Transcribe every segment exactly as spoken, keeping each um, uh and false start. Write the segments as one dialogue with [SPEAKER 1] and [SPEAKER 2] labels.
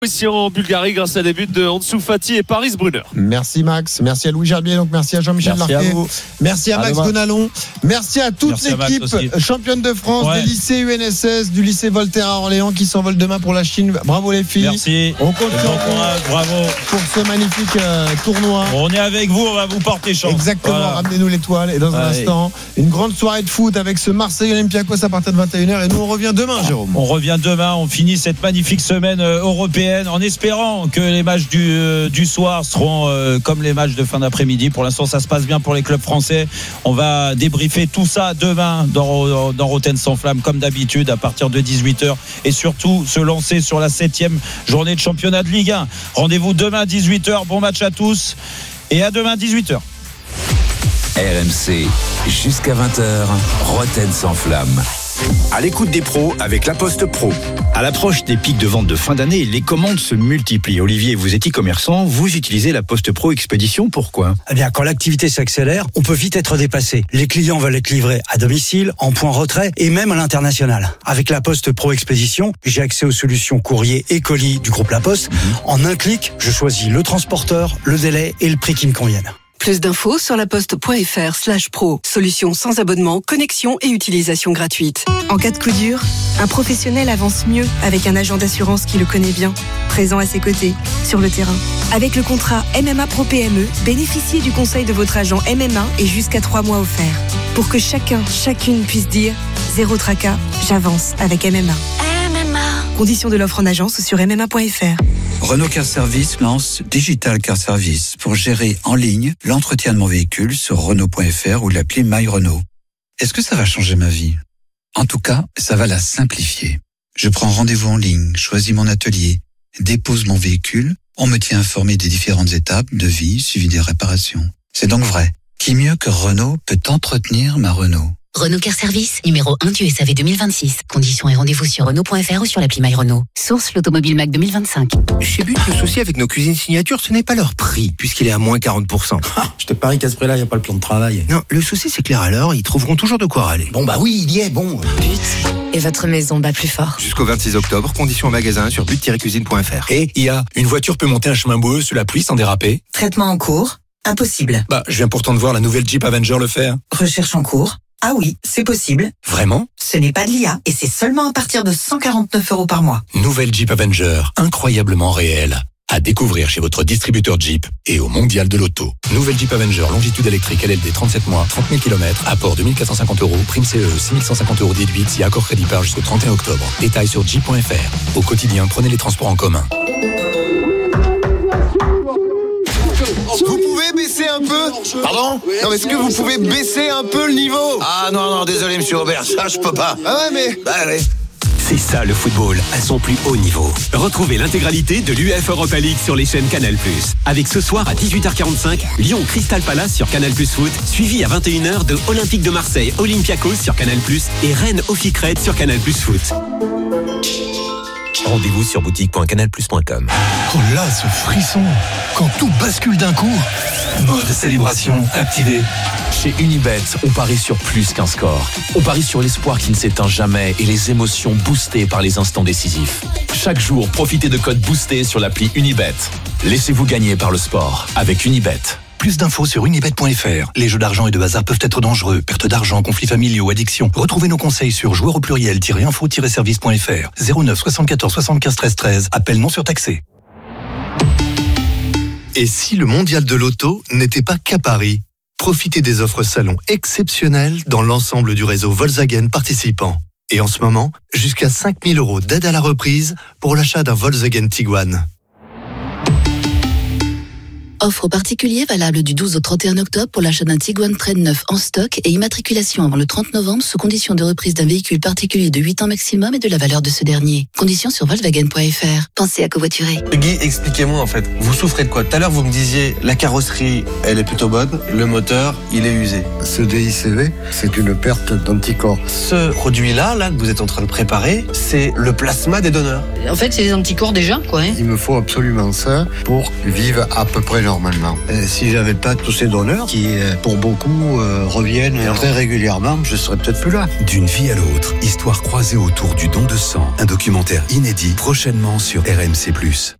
[SPEAKER 1] Ici en Bulgarie grâce à des buts de Ansu Fati et Paris Brunner.
[SPEAKER 2] Merci Max, merci à Louis Gerbier, donc merci à Jean-Michel
[SPEAKER 3] Merci
[SPEAKER 2] Larquet,
[SPEAKER 3] à vous.
[SPEAKER 2] merci à, à Max
[SPEAKER 3] demain.
[SPEAKER 2] Gonalon, merci à toute
[SPEAKER 3] merci
[SPEAKER 2] l'équipe
[SPEAKER 3] à
[SPEAKER 2] championne de France
[SPEAKER 3] ouais.
[SPEAKER 2] des lycées U N S S, du lycée Voltaire à Orléans qui s'envole demain pour la Chine. Bravo les filles.
[SPEAKER 3] Merci.
[SPEAKER 2] On compte sur
[SPEAKER 3] bon courage, bravo
[SPEAKER 2] pour ce magnifique euh, tournoi.
[SPEAKER 3] On est avec vous, on va vous porter chance.
[SPEAKER 2] Exactement,
[SPEAKER 3] voilà.
[SPEAKER 2] Ramenez-nous l'étoile. Et dans un
[SPEAKER 3] Allez.
[SPEAKER 2] instant, une grande soirée de foot avec ce Marseille Olympiakos à partir de vingt et une heures. Et nous on revient demain, Jérôme.
[SPEAKER 3] On revient demain, on finit cette magnifique semaine euh, européenne en espérant que les matchs du, euh, du soir seront euh, comme les matchs de fin d'après-midi. Pour l'instant, ça se passe bien pour les clubs français. On va débriefer tout ça demain dans, dans Rotten sans flamme, comme d'habitude, à partir de dix-huit heures. Et surtout, se lancer sur la septième journée de championnat de Ligue un. Rendez-vous demain dix-huit heures. Bon match à tous. Et à demain dix-huit heures.
[SPEAKER 4] R M C, jusqu'à vingt heures, Rotten sans flamme.
[SPEAKER 5] À l'écoute des pros avec La Poste Pro. À l'approche des pics de vente de fin d'année, les commandes se multiplient. Olivier, vous êtes e-commerçant, vous utilisez La Poste Pro Expédition, pourquoi ?
[SPEAKER 6] Eh bien, quand l'activité s'accélère, on peut vite être dépassé. Les clients veulent être livrés à domicile, en point retrait et même à l'international. Avec La Poste Pro Expédition, j'ai accès aux solutions courrier et colis du groupe La Poste. Mmh. En un clic, je choisis le transporteur, le délai et le prix qui me conviennent.
[SPEAKER 7] Plus d'infos sur laposte.fr slash pro. Solution sans abonnement, connexion et utilisation gratuite. En cas de coup dur, un professionnel avance mieux avec un agent d'assurance qui le connaît bien, présent à ses côtés, sur le terrain. Avec le contrat M M A Pro P M E, bénéficiez du conseil de votre agent M M A et jusqu'à trois mois offerts. Pour que chacun, chacune puisse dire « Zéro tracas, j'avance avec M M A ». M M A. Conditions de l'offre en agence sur m m a point f r.
[SPEAKER 8] Renault Car Service lance Digital Car Service pour gérer en ligne l'entretien de mon véhicule sur Renault point f r ou l'appli My Renault. Est-ce que ça va changer ma vie ? En tout cas, ça va la simplifier. Je prends rendez-vous en ligne, choisis mon atelier, dépose mon véhicule, on me tient informé des différentes étapes, devis, suivi des réparations. C'est donc vrai. Qui mieux que Renault peut entretenir ma Renault ?
[SPEAKER 9] Renault Car Service, numéro un du S A V deux mille vingt-six. Conditions et rendez-vous sur Renault point f r ou sur l'appli My Renault. Source l'Automobile Mac deux mille vingt-cinq.
[SPEAKER 10] Chez But, le souci avec nos cuisines signature, ce n'est pas leur prix, puisqu'il est à moins quarante pour cent.
[SPEAKER 11] Ah, je te parie qu'à ce prix-là, il n'y a pas le plan de travail.
[SPEAKER 10] Non, le souci, c'est que les râleurs, ils trouveront toujours de quoi râler.
[SPEAKER 11] Bon, bah oui, il y est, bon.
[SPEAKER 9] But. Et votre maison bat plus fort.
[SPEAKER 10] Jusqu'au vingt-six octobre, conditions en magasin sur but tiret cuisine point f r.
[SPEAKER 12] Et I A, une voiture peut monter un chemin boueux sous la pluie sans déraper.
[SPEAKER 13] Traitement en cours. Impossible.
[SPEAKER 12] Bah, je viens pourtant de voir la nouvelle Jeep Avenger le faire.
[SPEAKER 13] Recherche en cours. Ah oui, c'est possible.
[SPEAKER 12] Vraiment ?
[SPEAKER 13] Ce n'est pas de l'I A et c'est seulement à partir de cent quarante-neuf euros par mois.
[SPEAKER 12] Nouvelle Jeep Avenger, incroyablement réelle. À découvrir chez votre distributeur Jeep et au Mondial de l'Auto. Nouvelle Jeep Avenger, longitude électrique L L D, trente-sept mois, trente mille kilomètres, apport deux mille quatre cent cinquante euros, prime C E E, six mille cent cinquante euros déduite si accord crédit par jusqu'au trente et un octobre. Détails sur jeep point f r. Au quotidien, prenez les transports en commun.
[SPEAKER 14] Vous pouvez baisser un peu ?
[SPEAKER 15] Pardon ?
[SPEAKER 14] Non, mais est-ce que vous pouvez baisser un peu le niveau ?
[SPEAKER 15] Ah non, non, désolé, monsieur Robert, ça je peux pas.
[SPEAKER 14] Ah ouais, mais...
[SPEAKER 15] Bah allez.
[SPEAKER 16] C'est ça le football à son plus haut niveau. Retrouvez l'intégralité de l'U E F Europa League sur les chaînes Canal plus. Avec ce soir à dix-huit heures quarante-cinq, Lyon Crystal Palace sur Canal plus Foot, suivi à vingt et une heures de Olympique de Marseille Olympiakos sur Canal plus et Rennes Ophicred sur Canal plus Foot. Rendez-vous sur boutique point canal plus point com.
[SPEAKER 17] Oh là, ce frisson! Quand tout bascule d'un coup!
[SPEAKER 18] Mode célébration activé.
[SPEAKER 4] Chez Unibet, on parie sur plus qu'un score. On parie sur l'espoir qui ne s'éteint jamais et les émotions boostées par les instants décisifs. Chaque jour, profitez de codes boostés sur l'appli Unibet. Laissez-vous gagner par le sport avec Unibet.
[SPEAKER 17] Plus d'infos sur unibet point f r. Les jeux d'argent et de hasard peuvent être dangereux. Perte d'argent, conflits familiaux, addiction. Retrouvez nos conseils sur joueurs au pluriel-info-service point f r. zéro neuf soixante-quatorze soixante-quinze treize treize. Appel non surtaxé.
[SPEAKER 19] Et si le mondial de l'auto n'était pas qu'à Paris ? Profitez des offres salon exceptionnelles dans l'ensemble du réseau Volkswagen participant. Et en ce moment, jusqu'à cinq mille euros d'aide à la reprise pour l'achat d'un Volkswagen Tiguan.
[SPEAKER 9] Offre aux particuliers valable du douze au trente et un octobre pour l'achat d'un Tiguan Trail neuf en stock et immatriculation avant le trente novembre sous condition de reprise d'un véhicule particulier de huit ans maximum et de la valeur de ce dernier. Conditions sur volkswagen point f r. Pensez à covoiturer.
[SPEAKER 20] Guy, expliquez-moi en fait, vous souffrez de quoi ? Tout à l'heure vous me disiez la carrosserie elle est plutôt bonne, le moteur il est usé.
[SPEAKER 21] Ce D I C V, c'est une perte d'anticorps.
[SPEAKER 20] Ce produit-là, là, que vous êtes en train de préparer, c'est le plasma des donneurs.
[SPEAKER 22] En fait c'est des anticorps déjà quoi. Hein.
[SPEAKER 21] Il me faut absolument ça pour vivre à peu près normalement. Et si j'avais pas tous ces donneurs qui, pour beaucoup, euh, reviennent très régulièrement, je serais peut-être plus là.
[SPEAKER 1] D'une vie à l'autre, histoire croisée autour du don de sang. Un documentaire inédit prochainement sur R M C plus.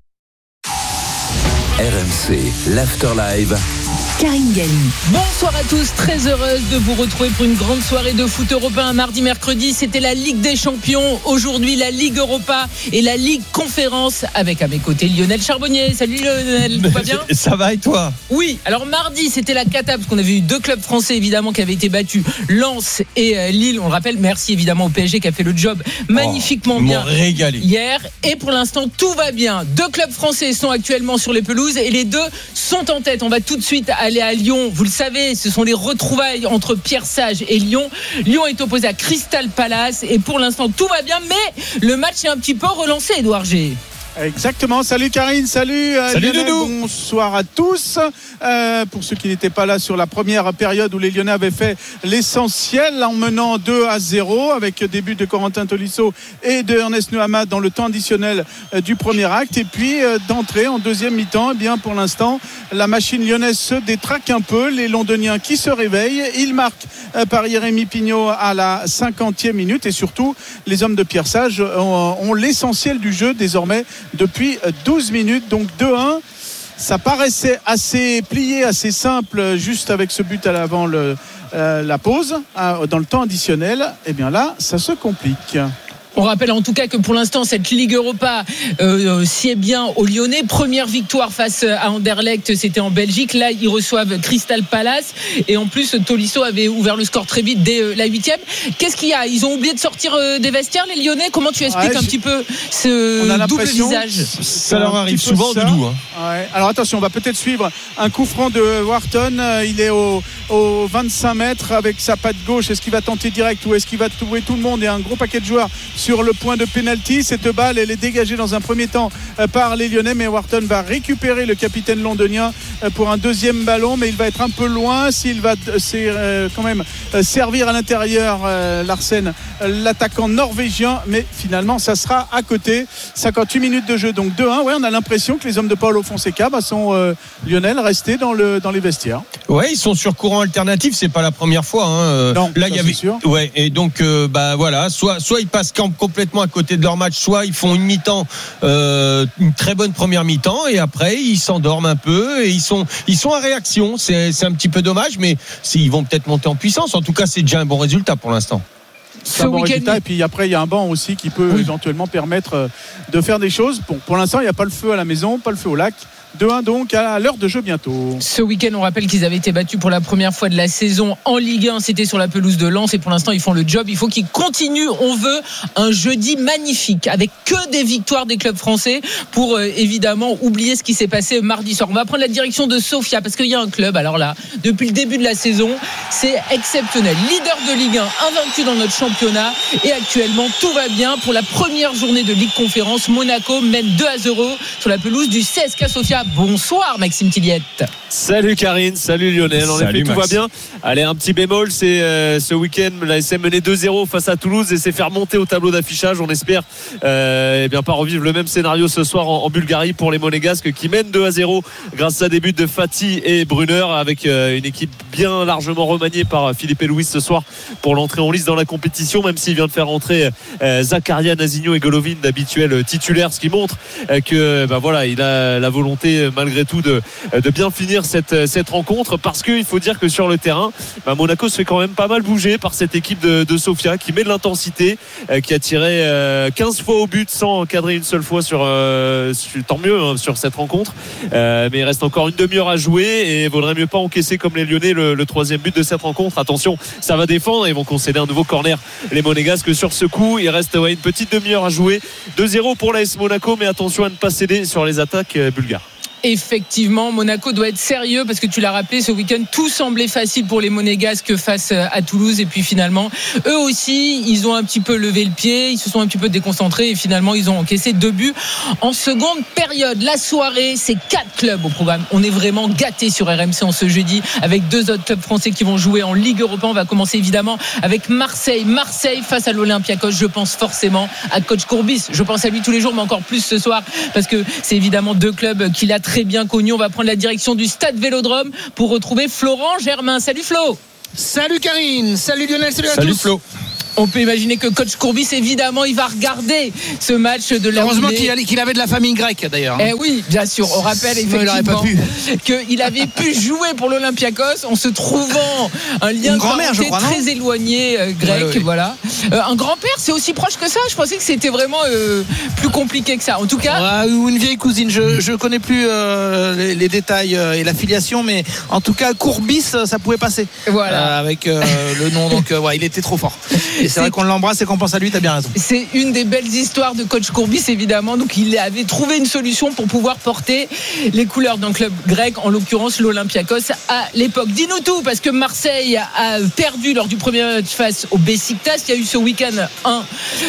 [SPEAKER 4] R M C, l'Afterlive.
[SPEAKER 22] Karine Galli. Bonsoir à tous, très heureuse de vous retrouver pour une grande soirée de foot européen. Mardi, mercredi, c'était la Ligue des Champions. Aujourd'hui, la Ligue Europa et la Ligue Conférence avec à mes côtés Lionel Charbonnier. Salut Lionel, tout va bien ?
[SPEAKER 3] Ça va et toi ?
[SPEAKER 22] Oui, alors mardi, c'était la cata parce qu'on avait eu deux clubs français évidemment qui avaient été battus, Lens et euh, Lille. On le rappelle, merci évidemment au P S G qui a fait le job magnifiquement
[SPEAKER 3] oh,
[SPEAKER 22] bien
[SPEAKER 3] régalé.
[SPEAKER 22] hier. Et pour l'instant, tout va bien. Deux clubs français sont actuellement sur les pelouses et les deux sont en tête. On va tout de suite aller à Lyon. Vous le savez, ce sont les retrouvailles entre Pierre Sage et Lyon. Lyon est opposé à Crystal Palace et pour l'instant tout va bien, mais le match est un petit peu relancé, Édouard G.
[SPEAKER 23] Exactement, salut Karine, salut,
[SPEAKER 3] salut
[SPEAKER 23] Lionel, bonsoir à tous. Euh, pour ceux qui n'étaient pas là sur la première période où les Lyonnais avaient fait l'essentiel en menant deux à zéro avec des buts de Corentin Tolisso et de Ernest Nuamad dans le temps additionnel euh, du premier acte, et puis euh, d'entrée en deuxième mi-temps, eh bien pour l'instant la machine lyonnaise se détraque un peu, les Londoniens qui se réveillent, ils marquent euh, par Jérémy Pignot à la cinquantième minute et surtout les hommes de Pierre Sage ont, ont l'essentiel du jeu désormais depuis douze minutes, donc deux un. Ça paraissait assez plié, assez simple juste avec ce but à l'avant le, euh, la pause euh, dans le temps additionnel. Et bien là ça se complique.
[SPEAKER 22] On rappelle en tout cas que pour l'instant cette Ligue Europa euh, sied bien aux Lyonnais. Première victoire face à Anderlecht, c'était en Belgique. Là ils reçoivent Crystal Palace et en plus Tolisso avait ouvert le score très vite dès euh, la huitième. Qu'est-ce qu'il y a ? Ils ont oublié de sortir euh, des vestiaires les Lyonnais. Comment tu expliques ouais, un petit peu ce double visage ?
[SPEAKER 3] Ça leur arrive souvent, Doudou. Hein.
[SPEAKER 23] Ouais. Alors attention, on va peut-être suivre un coup franc de Wharton. Il est au, au vingt-cinq mètres avec sa patte gauche. Est-ce qu'il va tenter direct ou est-ce qu'il va trouver tout le monde et un gros paquet de joueurs sur le point de pénalty? Cette balle elle est dégagée dans un premier temps par les Lyonnais, mais Wharton va récupérer le capitaine londonien pour un deuxième ballon, mais il va être un peu loin. S'il va c'est, euh, quand même servir à l'intérieur euh, Larsen, l'attaquant norvégien, mais finalement ça sera à côté. Cinquante-huit minutes de jeu, donc deux un. Ouais, on a l'impression que les hommes de Paulo Fonseca bah, sont euh, Lionel restés dans, le, dans les vestiaires.
[SPEAKER 24] Ouais, ils sont sur courant alternatif, c'est pas la première fois hein.
[SPEAKER 23] Non,
[SPEAKER 24] là il y avait
[SPEAKER 23] sûr.
[SPEAKER 24] Ouais, et donc euh, bah voilà, soit soit ils passent complètement à côté de leur match, soit ils font une mi-temps euh, une très bonne première mi-temps et après ils s'endorment un peu et ils sont ils sont en réaction. C'est c'est un petit peu dommage, mais ils vont peut-être monter en puissance. En tout cas, c'est déjà un bon résultat pour l'instant.
[SPEAKER 23] C'est un bon résultat, et puis après il y a un banc aussi qui peut oui. éventuellement permettre de faire des choses. Bon, pour l'instant il n'y a pas le feu à la maison, pas le feu au lac. deux un donc à l'heure de jeu bientôt.
[SPEAKER 22] Ce week-end, on rappelle qu'ils avaient été battus pour la première fois de la saison en Ligue un. C'était sur la pelouse de Lens et pour l'instant, ils font le job. Il faut qu'ils continuent. On veut un jeudi magnifique avec que des victoires des clubs français pour euh, évidemment oublier ce qui s'est passé mardi soir. On va prendre la direction de Sofia parce qu'il y a un club. Alors là, depuis le début de la saison, c'est exceptionnel. Leader de Ligue un, invaincu dans notre championnat et actuellement, tout va bien pour la première journée de Ligue Conférence. Monaco mène deux à zéro sur la pelouse du C S K Sofia. Bonsoir Maxime Tilliette.
[SPEAKER 25] Salut Karine, salut Lionel. En
[SPEAKER 24] salut
[SPEAKER 25] effet, tout
[SPEAKER 24] Max.
[SPEAKER 25] va bien. Allez, un petit bémol, c'est euh, ce week-end, la S M menait deux zéro face à Toulouse et s'est fait remonter au tableau d'affichage. On espère euh, eh bien pas revivre le même scénario ce soir en, en Bulgarie pour les Monégasques qui mènent deux à zéro grâce à des buts de Fati et Brunner avec euh, une équipe bien largement remaniée par Philippe Louis ce soir pour l'entrée en lice dans la compétition, même s'il vient de faire rentrer euh, Zakaria, Nazinho et Golovin d'habituels titulaires, ce qui montre euh, que bah, voilà, il a la volonté malgré tout de, de bien finir cette, cette rencontre, parce qu'il faut dire que sur le terrain bah Monaco se fait quand même pas mal bouger par cette équipe de, de Sofia qui met de l'intensité, euh, qui a tiré euh, quinze fois au but sans cadrer une seule fois sur, euh, sur tant mieux hein, sur cette rencontre, euh, mais il reste encore une demi-heure à jouer et vaudrait mieux pas encaisser comme les Lyonnais le, le troisième but de cette rencontre. Attention, ça va défendre, ils vont concéder un nouveau corner les Monégasques sur ce coup. Il reste ouais, une petite demi-heure à jouer. deux zéro pour l'A S Monaco, mais attention à ne pas céder sur les attaques euh, bulgares.
[SPEAKER 22] Effectivement, Monaco doit être sérieux parce que tu l'as rappelé, ce week-end tout semblait facile pour les Monégasques face à Toulouse et puis finalement eux aussi ils ont un petit peu levé le pied, ils se sont un petit peu déconcentrés et finalement ils ont encaissé deux buts en seconde période. La soirée, c'est quatre clubs au programme. On est vraiment gâtés sur R M C en ce jeudi avec deux autres clubs français qui vont jouer en Ligue Europa. On va commencer évidemment avec Marseille. Marseille face à l'Olympiakos. Je pense forcément à coach Courbis. Je pense à lui tous les jours, mais encore plus ce soir parce que c'est évidemment deux clubs qu'il a très très bien connu. On va prendre la direction du stade Vélodrome pour retrouver Florent Germain. Salut Flo.
[SPEAKER 2] Salut Karine, salut Lionel, salut à
[SPEAKER 24] salut
[SPEAKER 2] tous.
[SPEAKER 24] Flo.
[SPEAKER 22] On peut imaginer que coach Courbis, évidemment, il va regarder ce match de la
[SPEAKER 2] Heureusement qu'il, qu'il avait de la famille grecque d'ailleurs.
[SPEAKER 22] Eh oui, bien sûr. On rappelle effectivement qu'il avait pu jouer pour l'Olympiakos en se trouvant un lien de parenté très éloigné euh, grec. Ouais, ouais. Voilà. Euh, un grand-père, c'est aussi proche que ça. Je pensais que c'était vraiment euh, plus compliqué que ça. En tout cas,
[SPEAKER 2] ouais, ou une vieille cousine. Je je connais plus euh, les, les détails euh, et la filiation, mais en tout cas Courbis, ça pouvait passer.
[SPEAKER 22] Voilà.
[SPEAKER 2] Euh, avec euh, le nom. Donc euh, ouais, il était trop fort. Et c'est, c'est vrai qu'on l'embrasse et qu'on pense à lui, t'as bien raison.
[SPEAKER 22] C'est une des belles histoires de coach Courbis, évidemment. Donc il avait trouvé une solution pour pouvoir porter les couleurs d'un club grec, en l'occurrence l'Olympiakos à l'époque. Dis-nous tout, parce que Marseille a perdu lors du premier match face au Beşiktaş. Il y a eu ce week-end un,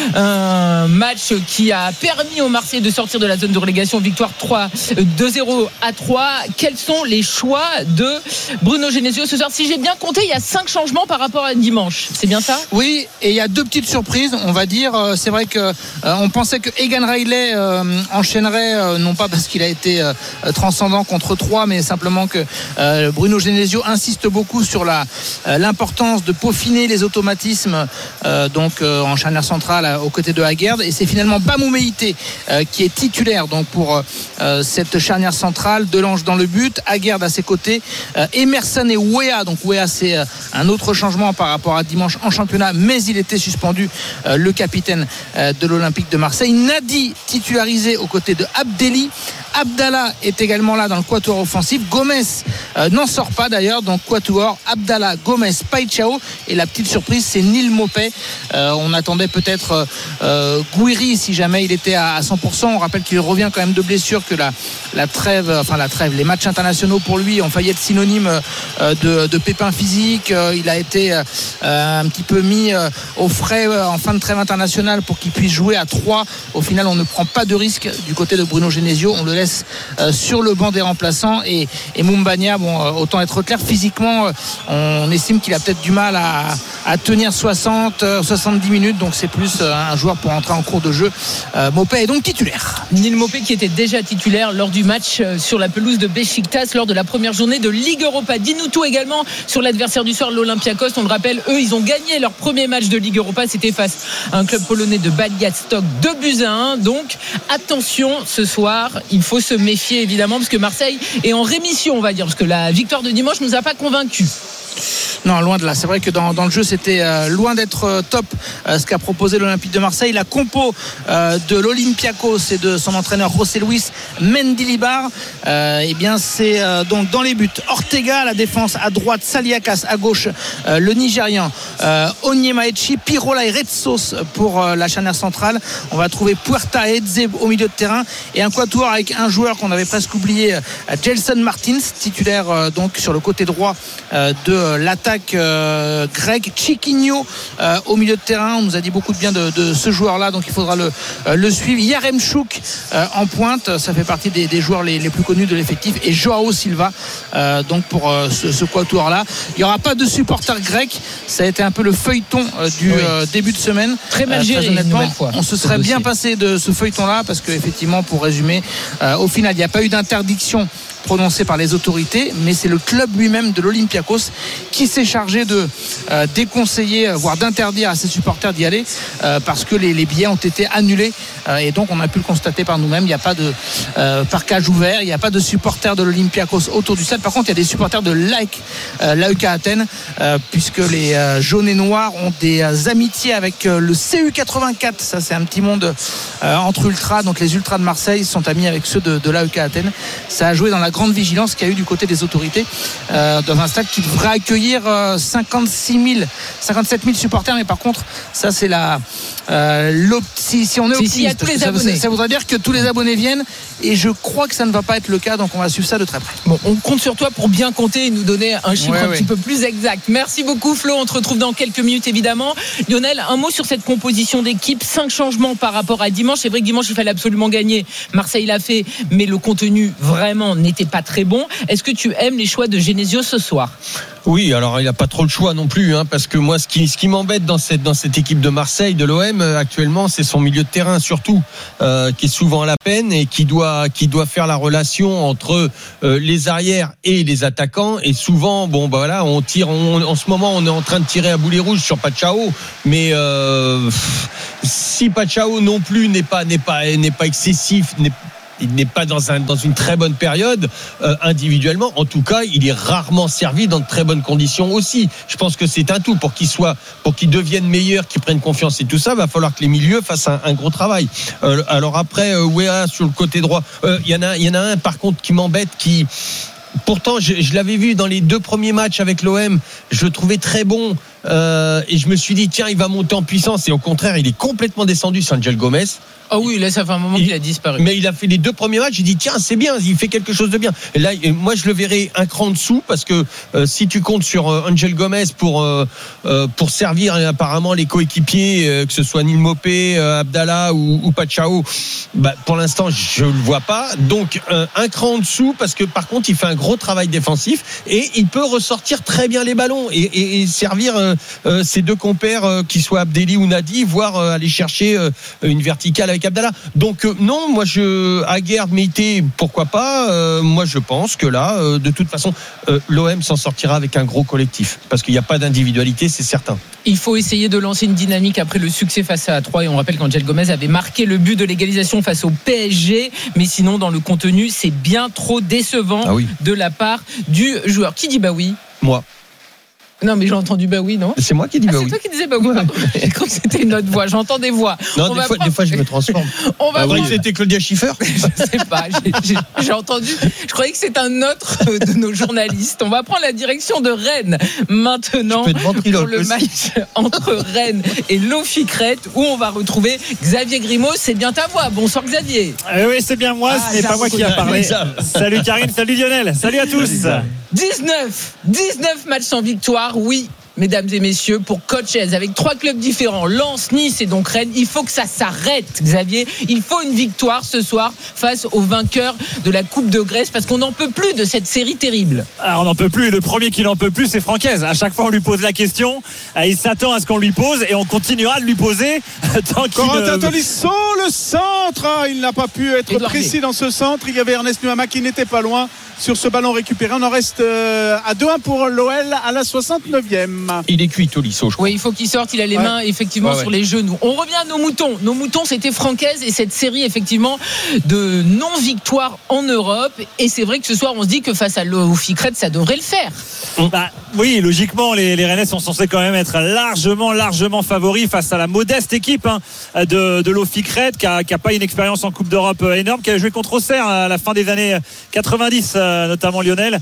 [SPEAKER 22] un match qui a permis aux Marseillais de sortir de la zone de relégation. Victoire trois deux zéro à trois. Quels sont les choix de Bruno Genesio ce soir? Si j'ai bien compté, il y a cinq changements par rapport à dimanche. C'est bien ça?
[SPEAKER 2] Oui. Et il y a deux petites surprises, on va dire. C'est vrai que euh, on pensait que Egan Riley euh, enchaînerait, euh, non pas parce qu'il a été euh, transcendant contre Troyes, mais simplement que euh, Bruno Genesio insiste beaucoup sur la euh, l'importance de peaufiner les automatismes euh, donc euh, en charnière centrale euh, aux côtés de Aguerd. Et c'est finalement Bamou Meïté euh, qui est titulaire donc pour euh, cette charnière centrale. Delange dans le but, Aguerd à ses côtés, euh, Emerson et Wea. Donc Wea, c'est euh, un autre changement par rapport à dimanche en championnat, mais il était suspendu, euh, le capitaine euh, de l'Olympique de Marseille. Nadi titularisé aux côtés de Abdelli. Abdallah est également là dans le quatuor offensif. Gomez euh, n'en sort pas d'ailleurs, donc quatuor Abdallah, Gomez, Paixão, et la petite surprise c'est Neal Maupay. Euh, on attendait peut-être euh, Gouiri si jamais il était à, à cent pour cent. On rappelle qu'il revient quand même de blessure, que la, la trêve, enfin la trêve, les matchs internationaux pour lui ont failli être synonymes euh, de, de pépins physiques. Euh, il a été euh, un petit peu mis euh, au frais euh, en fin de trêve internationale pour qu'il puisse jouer à trois. Au final, on ne prend pas de risque du côté de Bruno Genesio. On le laisse Euh, sur le banc des remplaçants. Et, et Moumbagna, bon, euh, autant être clair, physiquement, euh, on estime qu'il a peut-être du mal à, à tenir soixante, soixante-dix minutes. Donc c'est plus euh, un joueur pour entrer en cours de jeu. Euh, Maupay est donc titulaire.
[SPEAKER 22] Neal Maupay qui était déjà titulaire lors du match euh, sur la pelouse de Beşiktaş lors de la première journée de Ligue Europa. Dis-nous tout également sur l'adversaire du soir, l'Olympiakos. On le rappelle, eux, ils ont gagné leur premier match de Ligue Europa. C'était face à un club polonais de Białystok, deux buts à un. Donc attention, ce soir, il faut se méfier évidemment, parce que Marseille est en rémission, on va dire, parce que la victoire de dimanche nous a pas convaincus.
[SPEAKER 2] Non, loin de là. C'est vrai que dans, dans le jeu, c'était euh, loin d'être euh, top euh, ce qu'a proposé l'Olympique de Marseille. La compo euh, de l'Olympiakos et de son entraîneur José Luis Mendilibar, euh, eh bien, c'est euh, donc dans les buts Ortega à la défense, à droite Saliakas, à gauche euh, le Nigérian euh, Onyemaechi, Pirola et Retsos pour euh, la charnière centrale. On va trouver Puerta et Edze au milieu de terrain, et un quatuor avec un joueur qu'on avait presque oublié, euh, Gelson Martins, titulaire euh, donc sur le côté droit euh, de euh, l'attaque Euh, grec. Chiquinho euh, au milieu de terrain. On nous a dit beaucoup de bien de, de ce joueur là, donc il faudra le, euh, le suivre. Yaremchuk euh, en pointe, ça fait partie des, des joueurs les, les plus connus de l'effectif, et Joao Silva euh, donc pour euh, ce, ce quatuor là. Il n'y aura pas de supporters grecs, ça a été un peu le feuilleton euh, du oui. euh, début de semaine.
[SPEAKER 22] Très mal géré,
[SPEAKER 2] euh, très honnêtement,
[SPEAKER 22] fois,
[SPEAKER 2] on se serait bien passé de ce feuilleton là, parce que effectivement, pour résumer, euh, au final il n'y a pas eu d'interdiction prononcé par les autorités, mais c'est le club lui-même de l'Olympiakos qui s'est chargé de euh, déconseiller, voire d'interdire à ses supporters d'y aller, euh, parce que les, les billets ont été annulés, euh, et donc on a pu le constater par nous-mêmes. Il n'y a pas de euh, parquage ouvert, il n'y a pas de supporters de l'Olympiakos autour du stade. Par contre, il y a des supporters de l'A E K, euh, l'A E K Athènes, euh, puisque les euh, jaunes et noirs ont des euh, amitiés avec euh, le C U quatre-vingt-quatre. Ça, c'est un petit monde euh, entre ultras. Donc les ultras de Marseille sont amis avec ceux de, de l'A E K Athènes. Ça a joué dans la grande vigilance qu'il y a eu du côté des autorités, euh, dans un stade qui devrait accueillir euh, cinquante-six mille, cinquante-sept mille supporters. Mais par contre, ça c'est la euh, si, si on est optimiste,
[SPEAKER 22] si, si,
[SPEAKER 2] ça, ça, ça voudrait dire que tous les abonnés viennent, et je crois que ça ne va pas être le cas, donc on va suivre ça de très près.
[SPEAKER 22] Bon, on compte sur toi pour bien compter et nous donner un chiffre ouais, un ouais. petit peu plus exact. Merci beaucoup Flo, on te retrouve dans quelques minutes évidemment. Lionel, un mot sur cette composition d'équipe, cinq changements par rapport à dimanche. C'est vrai que dimanche il fallait absolument gagner, Marseille l'a fait, mais le contenu vraiment n'était c'est pas très bon. Est-ce que tu aimes les choix de Genesio ce soir?
[SPEAKER 24] Oui, alors il n'a pas trop le choix non plus, hein, parce que moi, ce qui, ce qui m'embête dans cette, dans cette équipe de Marseille, de l'O M euh, actuellement, c'est son milieu de terrain surtout, euh, qui est souvent à la peine et qui doit, qui doit faire la relation entre euh, les arrières et les attaquants. Et souvent, bon, bah voilà, on tire, on, en ce moment, on est en train de tirer à boulet rouge sur Pachao, mais euh, si Pachao non plus n'est pas, n'est pas, n'est pas excessif, n'est il n'est pas dans, un, dans une très bonne période euh, individuellement. En tout cas, il est rarement servi dans de très bonnes conditions aussi. Je pense que c'est un tout pour qu'il soit, pour qu'il devienne meilleur, qu'il prenne confiance et tout ça. Va falloir que les milieux fassent un, un gros travail. Euh, alors après, euh, Wea sur le côté droit, il euh, y en a, il y en a un par contre qui m'embête, qui pourtant je, je l'avais vu dans les deux premiers matchs avec l'O M, je le trouvais très bon. Euh, et je me suis dit tiens, il va monter en puissance, et au contraire il est complètement descendu. C'est Angel Gomez.
[SPEAKER 22] Ah oui, là ça fait un moment il, qu'il a disparu.
[SPEAKER 24] Mais il a fait les deux premiers matchs, j'ai dit tiens, c'est bien, il fait quelque chose de bien. Et là moi je le verrai un cran en dessous, parce que euh, si tu comptes sur euh, Angel Gomez pour euh, euh, pour servir euh, apparemment les coéquipiers, euh, que ce soit Neil Mopé, euh, Abdallah ou, ou Pachao, bah, pour l'instant je le vois pas. Donc euh, un cran en dessous, parce que par contre il fait un gros travail défensif et il peut ressortir très bien les ballons et, et, et servir euh, euh, ses deux compères, euh, qui soient Abdelli ou Nadi, voire euh, aller chercher euh, une verticale avec Abdallah. Donc euh, non, moi je Aguerd, Meïté, pourquoi pas. Euh, moi je pense que là, euh, de toute façon, euh, l'O M s'en sortira avec un gros collectif, parce qu'il n'y a pas d'individualité, c'est certain.
[SPEAKER 22] Il faut essayer de lancer une dynamique après le succès face à Troyes. Et on rappelle qu'Angel Gomez avait marqué le but de l'égalisation face au P S G. Mais sinon, dans le contenu, c'est bien trop décevant ah oui. de la part du joueur. Qui dit bah oui?
[SPEAKER 24] Moi.
[SPEAKER 22] Non, mais j'ai entendu bah oui, non?
[SPEAKER 24] C'est moi qui dis bah
[SPEAKER 22] ah,
[SPEAKER 24] oui.
[SPEAKER 22] C'est toi qui disais bah oui. J'ai cru que c'était une autre voix. J'entends des voix.
[SPEAKER 24] Non, des fois, prendre... des fois, je me transforme.
[SPEAKER 22] On va
[SPEAKER 24] ah,
[SPEAKER 22] prendre...
[SPEAKER 24] C'était Claudia Schiffer.
[SPEAKER 22] Je sais pas. J'ai, j'ai, j'ai entendu. Je croyais que c'était un autre de nos journalistes. On va prendre la direction de Rennes maintenant pour le match entre Rennes et l'Oficrette, où on va retrouver Xavier Grimaud. C'est bien ta voix. Bonsoir Xavier.
[SPEAKER 5] Euh, oui, c'est bien moi. Ah, ce n'est pas moi qui a parlé. Salut Karine. Salut Lionel. Salut à tous.
[SPEAKER 22] dix-neuf, dix-neuf matchs sans victoire. Oui, mesdames et messieurs, pour Coach Ez, avec trois clubs différents, Lens, Nice et donc Rennes, il faut que ça s'arrête, Xavier. Il faut une victoire ce soir face aux vainqueurs de la Coupe de Grèce, parce qu'on n'en peut plus de cette série terrible.
[SPEAKER 5] Alors, on n'en peut plus. Le premier qui n'en peut plus, c'est Francaise. À chaque fois, on lui pose la question. Il s'attend à ce qu'on lui pose et on continuera de lui poser tant qu'il...
[SPEAKER 23] Corentin Tolisso, le centre. Ah, il n'a pas pu être Edouard précis dans ce centre. Il y avait Ernest Nuama qui n'était pas loin sur ce ballon récupéré. On en reste à deux un pour l'O L à la soixante-neuvième.
[SPEAKER 24] Il est cuit, Tolisso, je crois.
[SPEAKER 22] Oui, il faut qu'il sorte. Il a les ouais. mains effectivement ouais, ouais. sur les genoux. On revient à nos moutons. Nos moutons, c'était Francaise et cette série effectivement de non-victoire en Europe. Et c'est vrai que ce soir, on se dit que face à l'Oficrette, ça devrait le faire.
[SPEAKER 5] Bah, oui, logiquement, les, les Rennais sont censés quand même être largement, largement favoris face à la modeste équipe hein, de, de l'Oficrette, qui n'a pas une expérience en Coupe d'Europe énorme, qui a joué contre Auxerre à la fin des années quatre-vingt-dix, notamment Lionel.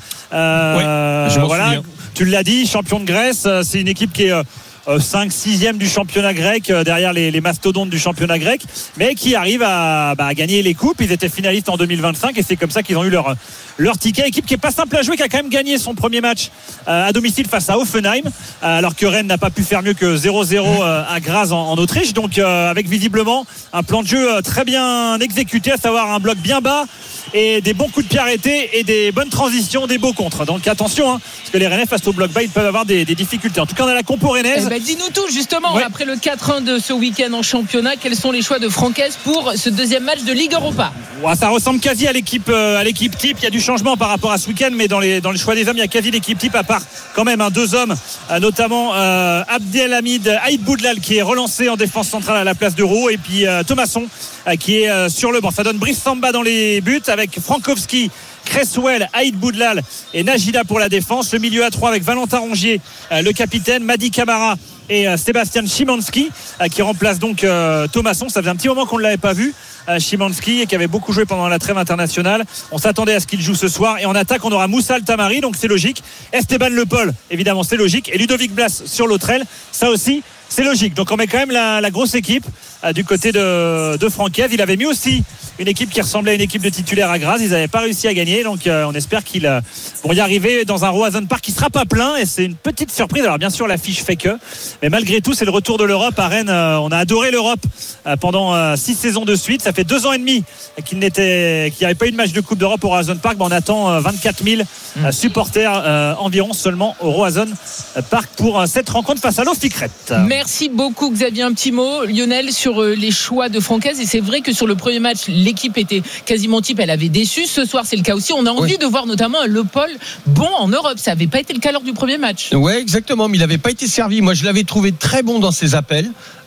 [SPEAKER 5] Euh,
[SPEAKER 24] oui, je m'en
[SPEAKER 5] voilà,
[SPEAKER 24] souviens.
[SPEAKER 5] Tu l'as dit, champion de Grèce, c'est une équipe qui est cinq sixième du championnat grec, derrière les, les mastodontes du championnat grec, mais qui arrive à, bah, à gagner les coupes. Ils étaient finalistes en deux mille vingt-cinq et c'est comme ça qu'ils ont eu leur, leur ticket. Équipe qui est pas simple à jouer, qui a quand même gagné son premier match euh, à domicile face à Hoffenheim, euh, alors que Rennes n'a pas pu faire mieux que zéro zéro euh, à Graz en, en Autriche. Donc euh, avec visiblement un plan de jeu euh, très bien exécuté, à savoir un bloc bien bas et des bons coups de pied arrêtés et des bonnes transitions, des beaux contres. Donc attention, hein, parce que les Rennais face au bloc bas, ils peuvent avoir des, des difficultés. En tout cas, on a la compo rennaise.
[SPEAKER 22] Eh ben, dis-nous tout justement, ouais. Après le quatre un de ce week-end en championnat, quels sont les choix de Francaise pour ce deuxième match de Ligue Europa?
[SPEAKER 5] Ouais, ça ressemble quasi à l'équipe, euh, à l'équipe type. Il y a du changement par rapport à ce week-end, mais dans les, dans les choix des hommes, il y a quasi l'équipe type, à part quand même hein, deux hommes, euh, notamment euh, Abdelhamid Aïd Boudlal qui est relancé en défense centrale à la place de Roux, et puis euh, Thomasson euh, qui est euh, sur le banc. Ça donne Brice Samba dans les buts avec Frankowski, Cresswell, Aïd Boudlal et Najida pour la défense. Le milieu à trois avec Valentin Rongier, euh, le capitaine, Madi Camara et euh, Sébastien Szymanski euh, qui remplace donc euh, Thomasson. Ça faisait un petit moment qu'on ne l'avait pas vu, euh, Szymanski, et qui avait beaucoup joué pendant la trêve internationale. On s'attendait à ce qu'il joue ce soir. Et en attaque, on aura Moussa Altamari, donc c'est logique. Esteban Le Paul, évidemment, c'est logique. Et Ludovic Blas sur l'autre aile, ça aussi c'est logique. Donc on met quand même la, la grosse équipe euh, du côté de, de Franckève. Il avait mis aussi une équipe qui ressemblait à une équipe de titulaires à Graz. Ils n'avaient pas réussi à gagner, donc euh, on espère qu'ils euh, vont y arriver dans un Roazhon Park qui sera pas plein, et c'est une petite surprise. Alors bien sûr l'affiche fait que, mais malgré tout c'est le retour de l'Europe à Rennes. Euh, on a adoré l'Europe euh, pendant euh, six saisons de suite. Ça fait deux ans et demi qu'il n'était, qu'il n'y avait pas eu de match de Coupe d'Europe au Roazhon Park. Mais on attend euh, vingt-quatre mille euh, supporters euh, environ seulement au Roazhon Park pour euh, cette rencontre face à l'Oficret.
[SPEAKER 22] Merci beaucoup Xavier. Un petit mot Lionel sur euh, les choix de Francaise, et c'est vrai que sur le premier match l'équipe était quasiment type, elle avait déçu. Ce soir c'est le cas aussi. On a envie oui. de voir notamment un Le Paul bon en Europe. Ça n'avait pas été le cas lors du premier match.
[SPEAKER 24] Ouais, exactement, mais il n'avait pas été servi. Moi je l'avais trouvé très bon dans ses appels.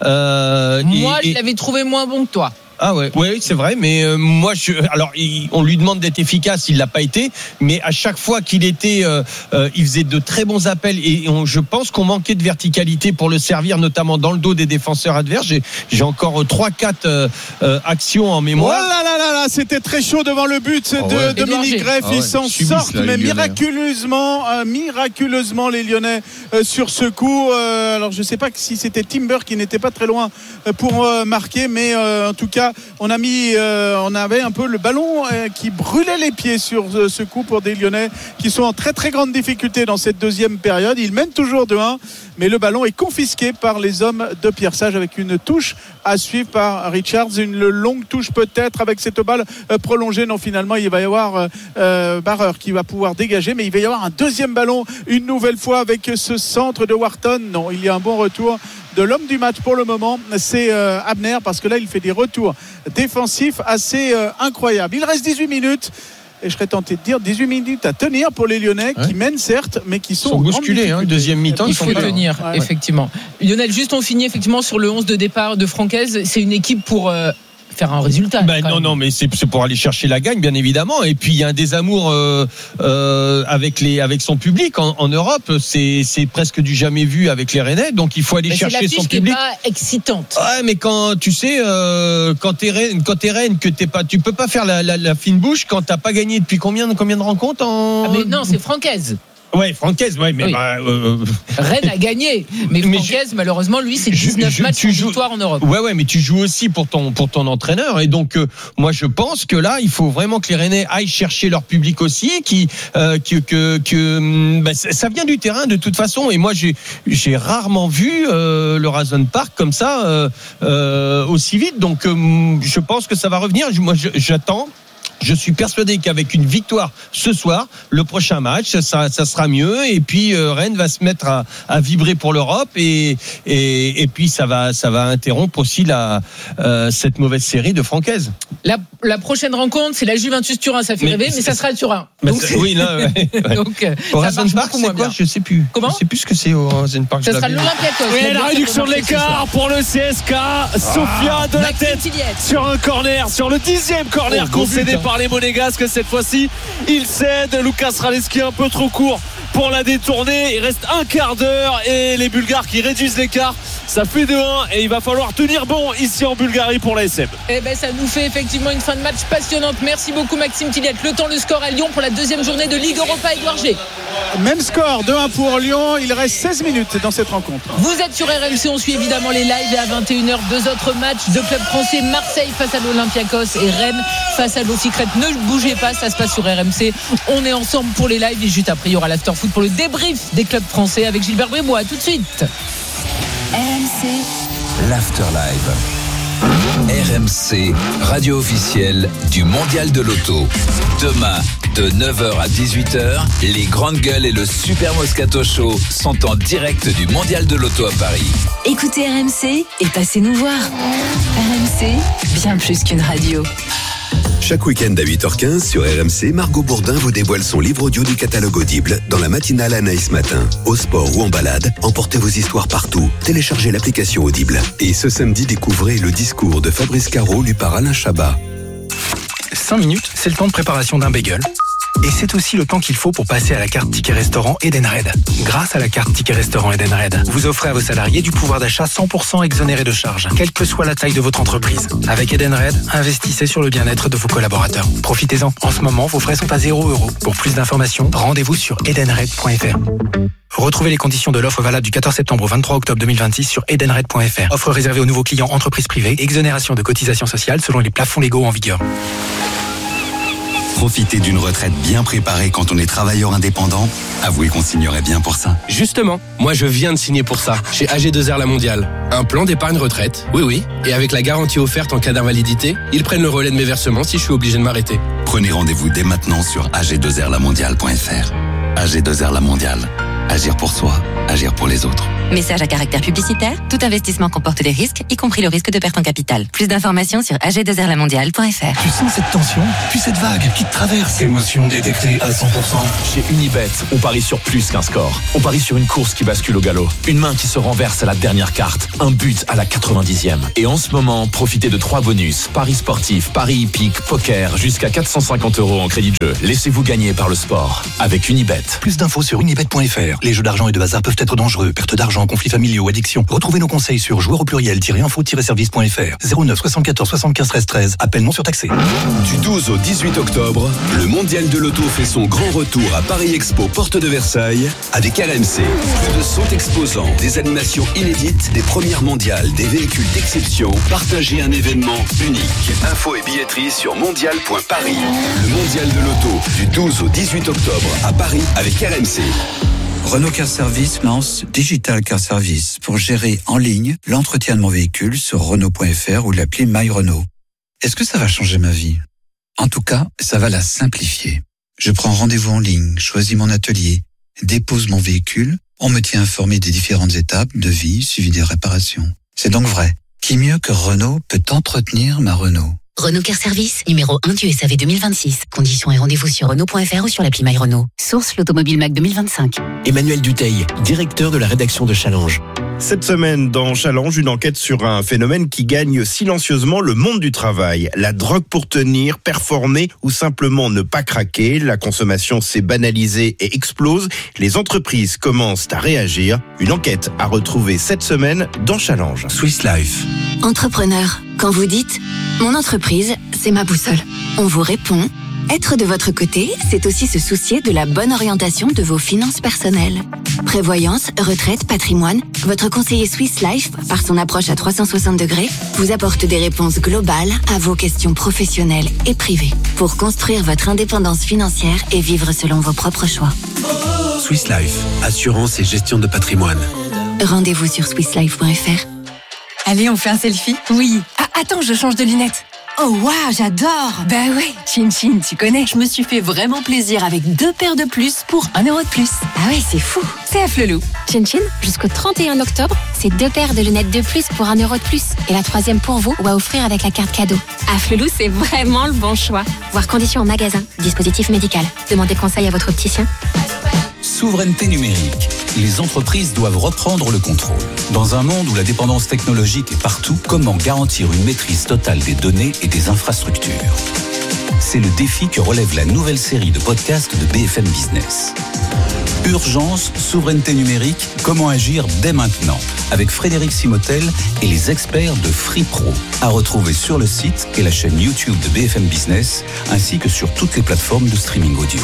[SPEAKER 24] Euh,
[SPEAKER 22] Moi
[SPEAKER 24] et,
[SPEAKER 22] je l'avais trouvé moins bon que toi.
[SPEAKER 24] Ah ouais, ouais, c'est vrai, mais euh, moi, je, alors, il, on lui demande d'être efficace, il l'a pas été, mais à chaque fois qu'il était, euh, euh, il faisait de très bons appels, et on, je pense qu'on manquait de verticalité pour le servir, notamment dans le dos des défenseurs adverses. J'ai, j'ai encore trois, quatre euh, euh, actions en mémoire.
[SPEAKER 23] Oh là là là là, c'était très chaud devant le but oh de ouais. Dominique Greff. Ah ouais. Ils s'en sortent, mais miraculeusement, euh, miraculeusement les Lyonnais euh, sur ce coup. Euh, alors je sais pas si c'était Timber qui n'était pas très loin euh, pour euh, marquer, mais euh, en tout cas. On a mis, euh, on avait un peu le ballon euh, qui brûlait les pieds sur euh, ce coup pour des Lyonnais qui sont en très très grande difficulté dans cette deuxième période. Ils mènent toujours deux un, mais le ballon est confisqué par les hommes de Pierre Sage avec une touche à suivre par Richards, une longue touche peut-être avec cette balle euh, prolongée. Non, finalement il va y avoir euh, euh, Barreur qui va pouvoir dégager, mais il va y avoir un deuxième ballon une nouvelle fois avec ce centre de Wharton. Non, il y a un bon retour de l'homme du match pour le moment, c'est euh, Abner, parce que là il fait des retours défensifs assez euh, incroyables. Il reste dix-huit minutes, et je serais tenté de dire dix-huit minutes à tenir pour les Lyonnais, ouais. qui mènent certes, mais qui sont,
[SPEAKER 24] sont bousculés. Hein, deuxième mi-temps,
[SPEAKER 22] il faut tenir, ouais, effectivement. Ouais. Lionel, juste on finit effectivement sur le onze de départ de Francaise. C'est une équipe pour euh, faire un résultat.
[SPEAKER 24] Ben non, non, mais c'est, c'est pour aller chercher la gagne, bien évidemment. Et puis il y a un désamour euh, euh, avec les, avec son public en, en Europe. C'est, c'est presque du jamais vu avec les Rennais. Donc il faut aller mais chercher son public.
[SPEAKER 22] C'est pas excitante.
[SPEAKER 24] Ouais, mais quand tu sais, euh, quand t'es Rennes, quand t'es Rennes, que t'es pas, tu peux pas faire la, la, la fine bouche quand t'as pas gagné depuis combien, combien de rencontres en.
[SPEAKER 22] Ah mais non, c'est Francaise.
[SPEAKER 24] Ouais, Francaise, ouais, mais
[SPEAKER 22] oui.
[SPEAKER 24] bah, euh...
[SPEAKER 22] Rennes a gagné, mais, mais Francaise, je... malheureusement, lui, c'est dix-neuf je, je, matchs de joues... victoire en Europe.
[SPEAKER 24] Ouais, ouais, mais tu joues aussi pour ton pour ton entraîneur, et donc euh, moi je pense que là, il faut vraiment que les Rennais aillent chercher leur public aussi, qui euh, que que, que bah, ça vient du terrain de toute façon. Et moi, j'ai j'ai rarement vu euh, le Roazhon Park comme ça euh, euh, aussi vite. Donc, euh, je pense que ça va revenir. Moi, je, j'attends. Je suis persuadé qu'avec une victoire ce soir, le prochain match, ça, ça sera mieux. Et puis euh, Rennes va se mettre à, à vibrer pour l'Europe, et, et, et puis ça va, ça va interrompre aussi la, euh, cette mauvaise série de Francaise.
[SPEAKER 22] La, la prochaine rencontre, c'est la Juventus Turin, ça fait mais rêver, mais ça sera le Turin. Donc,
[SPEAKER 24] oui, là, ouais, ouais.
[SPEAKER 22] Donc,
[SPEAKER 24] au Roazhon Park, c'est quoi bien. Je sais plus.
[SPEAKER 22] Comment
[SPEAKER 24] Je sais plus ce que c'est au Roazhon Park.
[SPEAKER 22] Ça sera l'Olympiakos.
[SPEAKER 25] Oui, la réduction de l'écart pour le C S K. Ah, Sofia de la tête sur un corner, sur le dixième corner oh, concédé par les Monégasques. Cette fois-ci il cède. Lucas Raleski un peu trop court pour la détourner. Il reste un quart d'heure et les Bulgares qui réduisent l'écart. Ça fait deux un et il va falloir tenir bon ici en Bulgarie pour l'A S M.
[SPEAKER 22] Eh ben ça nous fait effectivement une fin de match passionnante. Merci beaucoup Maxime Tilliette. Le temps, le score à Lyon pour la deuxième journée de Ligue Europa. Edouard G.
[SPEAKER 23] Même score, deux un pour Lyon. Il reste seize minutes dans cette rencontre.
[SPEAKER 22] Vous êtes sur R M C, on suit évidemment les lives, et à vingt et une heures deux autres matchs de clubs français. Marseille face à l'Olympiakos et Rennes face à l'Oficret. Ne bougez pas, ça se passe sur R M C. On est ensemble pour les lives, et juste après il y aura l'after-foot pour le débrief des clubs français avec Gilbert Bribois. À tout de suite.
[SPEAKER 6] R M C l'Afterlive. R M C, radio officielle du Mondial de l'Auto. Demain, de neuf heures à dix-huit heures, les Grandes Gueules et le Super Moscato Show sont en direct du Mondial de l'Auto à Paris.
[SPEAKER 9] Écoutez R M C et passez nous voir. R M C, bien plus qu'une radio.
[SPEAKER 1] Chaque week-end à huit heures quinze sur R M C, Margot Bourdin vous dévoile son livre audio du catalogue Audible dans la matinale Anaïs Matin. Au sport ou en balade, emportez vos histoires partout. Téléchargez l'application Audible. Et ce samedi, découvrez le discours de Fabrice Caro lu par Alain Chabat.
[SPEAKER 7] cinq minutes, c'est le temps de préparation d'un bagel. Et c'est aussi le temps qu'il faut pour passer à la carte Ticket Restaurant Edenred. Grâce à la carte Ticket Restaurant Edenred, vous offrez à vos salariés du pouvoir d'achat cent pour cent exonéré de charges, quelle que soit la taille de votre entreprise. Avec Edenred, investissez sur le bien-être de vos collaborateurs. Profitez-en. En ce moment, vos frais sont à zéro euro. Pour plus d'informations, rendez-vous sur edenred point f r. Retrouvez les conditions de l'offre valable du quatorze septembre au vingt-trois octobre deux mille vingt-six sur edenred point f r. Offre réservée aux nouveaux clients entreprises privées. Exonération de cotisations sociales selon les plafonds légaux en vigueur.
[SPEAKER 8] Profiter d'une retraite bien préparée quand on est travailleur indépendant, avouez qu'on signerait bien pour ça.
[SPEAKER 10] Justement, moi je viens de signer pour ça, chez A G deux R La Mondiale. Un plan d'épargne retraite, oui oui, et avec la garantie offerte en cas d'invalidité, ils prennent le relais de mes versements si je suis obligé de m'arrêter.
[SPEAKER 8] Prenez rendez-vous dès maintenant sur a g deux r la mondiale point f r. A G deux R La Mondiale. Agir pour soi, agir pour les autres.
[SPEAKER 11] Message à caractère publicitaire. Tout investissement comporte des risques, y compris le risque de perte en capital. Plus d'informations sur a g deux r la mondiale point f r.
[SPEAKER 18] Tu sens cette tension, puis cette vague qui te traverse. Émotion détectée à cent pour cent.
[SPEAKER 4] Chez Unibet, on parie sur plus qu'un score. On parie sur une course qui bascule au galop. Une main qui se renverse à la dernière carte. Un but à la quatre-vingt-dixième. Et en ce moment, profitez de trois bonus. Paris sportif, paris hippique, poker, jusqu'à quatre cent cinquante euros en crédit de jeu. Laissez-vous gagner par le sport. Avec Unibet.
[SPEAKER 17] Plus d'infos sur unibet point f r. Les jeux d'argent et de hasard peuvent être dangereux. Perte d'argent, conflits familiaux, addiction. Retrouvez nos conseils sur joueurs au pluriel-info-service point f r. zéro neuf soixante-quatorze soixante-quinze treize treize. Appel non surtaxé.
[SPEAKER 1] Du douze au dix-huit octobre, le Mondial de l'Auto fait son grand retour à Paris Expo, porte de Versailles, avec R M C. Plus de cent exposants, des animations inédites, des premières mondiales, des véhicules d'exception. Partagez un événement unique. Infos et billetterie sur mondial point paris. Le Mondial de l'Auto, du douze au dix-huit octobre, à Paris, avec R M C.
[SPEAKER 13] Renault Car Service lance Digital Car Service pour gérer en ligne l'entretien de mon véhicule sur renault point f r ou l'appli My Renault. Est-ce que ça va changer ma vie? En tout cas, ça va la simplifier. Je prends rendez-vous en ligne, choisis mon atelier, dépose mon véhicule, on me tient informé des différentes étapes de vie suivi des réparations. C'est donc vrai. Qui mieux que Renault peut entretenir ma Renault?
[SPEAKER 9] Renault Car Service, numéro un du S A V deux mille vingt-six. Conditions et rendez-vous sur renault point f r ou sur l'appli My Renault. Source l'Automobile Mac deux mille vingt-cinq.
[SPEAKER 26] Emmanuel Dutheil, directeur de la rédaction de Challenge.
[SPEAKER 27] Cette semaine, dans Challenge, une enquête sur un phénomène qui gagne silencieusement le monde du travail. La drogue pour tenir, performer ou simplement ne pas craquer. La consommation s'est banalisée et explose. Les entreprises commencent à réagir. Une enquête à retrouver cette semaine dans Challenge.
[SPEAKER 26] Swiss Life.
[SPEAKER 28] Entrepreneur, quand vous dites « Mon entreprise, c'est ma boussole », on vous répond « Être de votre côté, c'est aussi se soucier de la bonne orientation de vos finances personnelles. » Prévoyance, retraite, patrimoine, votre conseiller Swiss Life, par son approche à trois cent soixante degrés, vous apporte des réponses globales à vos questions professionnelles et privées pour construire votre indépendance financière et vivre selon vos propres choix.
[SPEAKER 26] Swiss Life, assurance et gestion de patrimoine.
[SPEAKER 28] Rendez-vous sur swiss life point f r.
[SPEAKER 29] Allez, on fait un selfie? Oui. Ah, attends, je change de lunettes. Oh waouh, j'adore. Bah ouais, Chin Chin, tu connais. Je me suis fait vraiment plaisir avec deux paires de plus pour un euro de plus.
[SPEAKER 28] Ah ouais, c'est fou.
[SPEAKER 29] C'est à Flelou.
[SPEAKER 30] Chin Chin, jusqu'au trente et un octobre, c'est deux paires de lunettes de plus pour un euro de plus. Et la troisième pour vous ou à offrir avec la carte cadeau. À Flelou, c'est vraiment le bon choix. Voir conditions en magasin. Dispositif médical. Demandez conseil à votre opticien.
[SPEAKER 31] Souveraineté numérique. Les entreprises doivent reprendre le contrôle. Dans un monde où la dépendance technologique est partout, comment garantir une maîtrise totale des données et des infrastructures? C'est le défi que relève la nouvelle série de podcasts de B F M Business. Urgence, souveraineté numérique, comment agir dès maintenant? Avec Frédéric Simotel et les experts de FreePro. À retrouver sur le site et la chaîne YouTube de B F M Business, ainsi que sur toutes les plateformes de streaming audio.